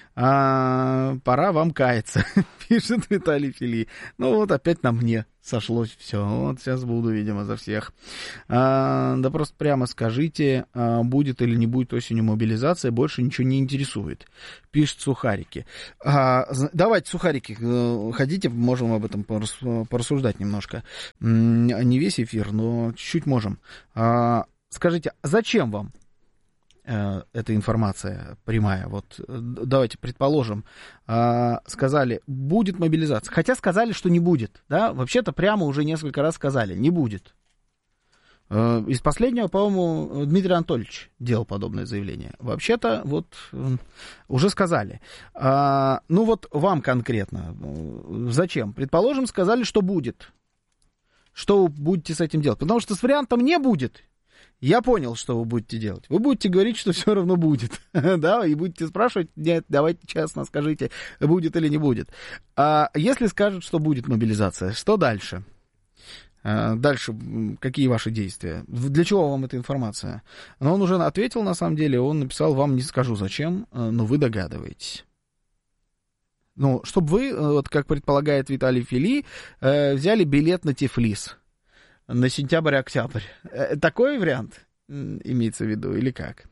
А, пора вам каяться, пишет Виталий Фили. Ну вот опять на мне сошлось все. Вот сейчас буду, видимо, за всех. А, да просто прямо скажите, а, будет или не будет осенью мобилизация, больше ничего не интересует. Пишет Сухарики. А, давайте, Сухарики, ходите, можем об этом порассуждать немножко. Не весь эфир, но чуть-чуть можем. А, скажите, зачем вам эта информация прямая? Вот давайте предположим, сказали, будет мобилизация. Хотя сказали, что не будет. Да? Вообще-то прямо уже несколько раз сказали, не будет. Из последнего, по-моему, Дмитрий Анатольевич делал подобное заявление. Вообще-то вот уже сказали. Ну вот вам конкретно. Зачем? Предположим, сказали, что будет. Что вы будете с этим делать? Потому что с вариантом не будет. Я понял, что вы будете делать. Вы будете говорить, что все равно будет. Да, и будете спрашивать, нет, давайте честно скажите, будет или не будет. А если скажут, что будет мобилизация, что дальше? А дальше какие ваши действия? Для чего вам эта информация? Но он уже ответил, на самом деле, он написал, вам не скажу зачем, но вы догадываетесь. Ну, чтобы вы, вот как предполагает Виталий Фили, взяли билет на Тифлис. На сентябрь-октябрь. Такой вариант имеется в виду или как?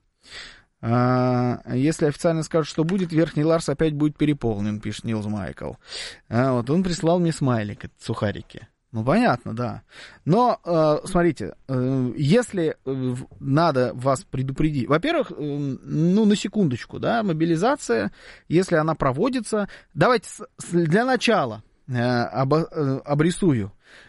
А, если официально скажут, что будет, Верхний Ларс опять будет переполнен, пишет Нилс Майкл. А, вот он прислал мне смайлик, это Сухарики. Ну, понятно, да. Но, э, смотрите, э, если э, надо вас предупредить... Во-первых, э, ну, на секундочку, да, мобилизация, если она проводится... Давайте с, с, для начала э, об, э, обрисую.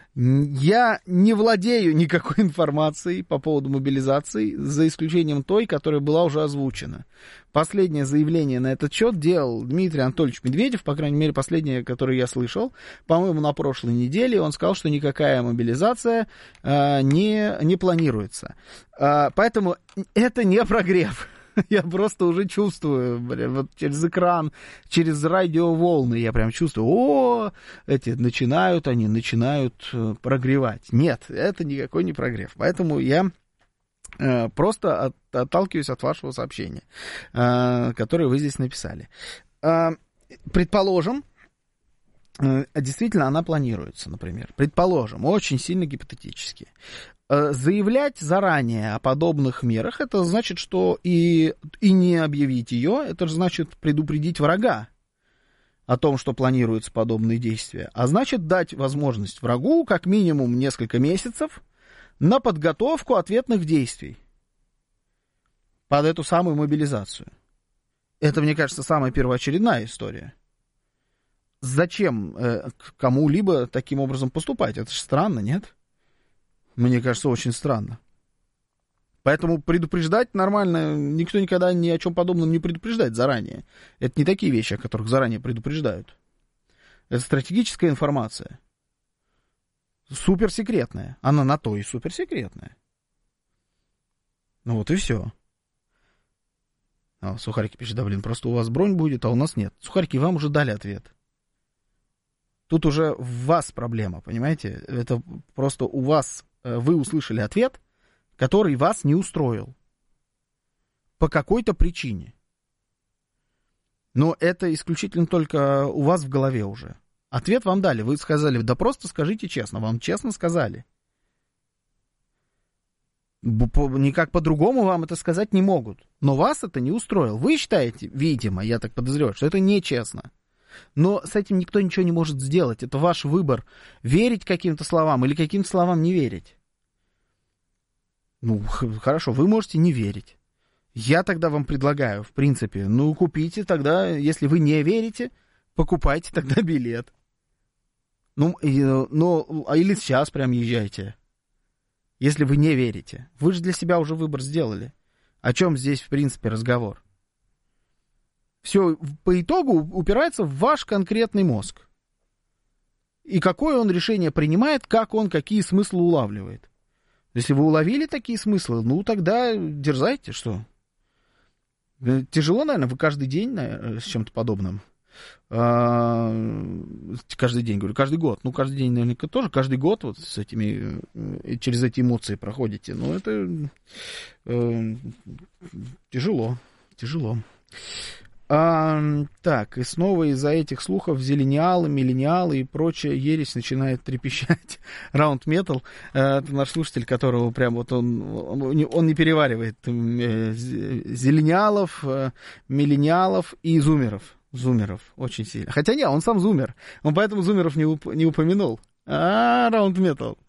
Я не владею никакой информацией по поводу мобилизации, за исключением той, которая была уже озвучена. Последнее заявление на этот счет делал Дмитрий Анатольевич Медведев, по крайней мере, последнее, которое я слышал, по-моему, на прошлой неделе. Он сказал, что никакая мобилизация э, не, не планируется. Э, поэтому это не прогрев. Я просто уже чувствую, блин, вот через экран, через радиоволны я прям чувствую, о, эти начинают, они начинают прогревать. Нет, это никакой не прогрев. Поэтому я э, просто от, отталкиваюсь от вашего сообщения, э, которое вы здесь написали. Э, предположим, э, действительно она планируется, например. Предположим, очень сильно гипотетически. Заявлять заранее о подобных мерах, это значит, что и, и не объявить ее, это же значит предупредить врага о том, что планируются подобные действия, а значит дать возможность врагу как минимум несколько месяцев на подготовку ответных действий под эту самую мобилизацию. Это, мне кажется, самая первоочередная история. Зачем э, кому-либо таким образом поступать? Это же странно, нет? Мне кажется, очень странно. Поэтому предупреждать нормально, никто никогда ни о чем подобном не предупреждает заранее. Это не такие вещи, о которых заранее предупреждают. Это стратегическая информация. Суперсекретная. Она на то и суперсекретная. Ну вот и все. А, Сухарики пишет, да блин, просто у вас бронь будет, а у нас нет. Сухарики, вам уже дали ответ. Тут уже в вас проблема, понимаете? Это просто у вас... Вы услышали ответ, который вас не устроил. По какой-то причине. Но это исключительно только у вас в голове уже. Ответ вам дали. Вы сказали, да просто скажите честно. Вам честно сказали. Никак по-другому вам это сказать не могут. Но вас это не устроило. Вы считаете, видимо, я так подозреваю, что это нечестно. Но с этим никто ничего не может сделать. Это ваш выбор. Верить каким-то словам или каким-то словам не верить. Ну, хорошо, вы можете не верить. Я тогда вам предлагаю, в принципе, ну, купите тогда, если вы не верите, покупайте тогда билет. Ну, ну а или сейчас прям езжайте. Если вы не верите. Вы же для себя уже выбор сделали. О чем здесь, в принципе, разговор? Все по итогу упирается в ваш конкретный мозг. И какое он решение принимает, как он какие смыслы улавливает. Если вы уловили такие смыслы, ну, тогда дерзайте, что? Тяжело, наверное, вы каждый день, наверное, с чем-то подобным. А, каждый день, говорю, каждый год. Ну, каждый день, наверняка, тоже каждый год вот с этими, через эти эмоции проходите. Но это э, тяжело, тяжело. А, так, и снова из-за этих слухов зелениалы, миллениалы и прочая ересь начинает трепещать. Раунд Метал, это наш слушатель, которого прям вот он, он не переваривает зелениалов, миллениалов и зумеров. Зумеров очень сильно. Хотя нет, он сам зумер. Он поэтому зумеров не, уп- не упомянул. А, Раунд Метал.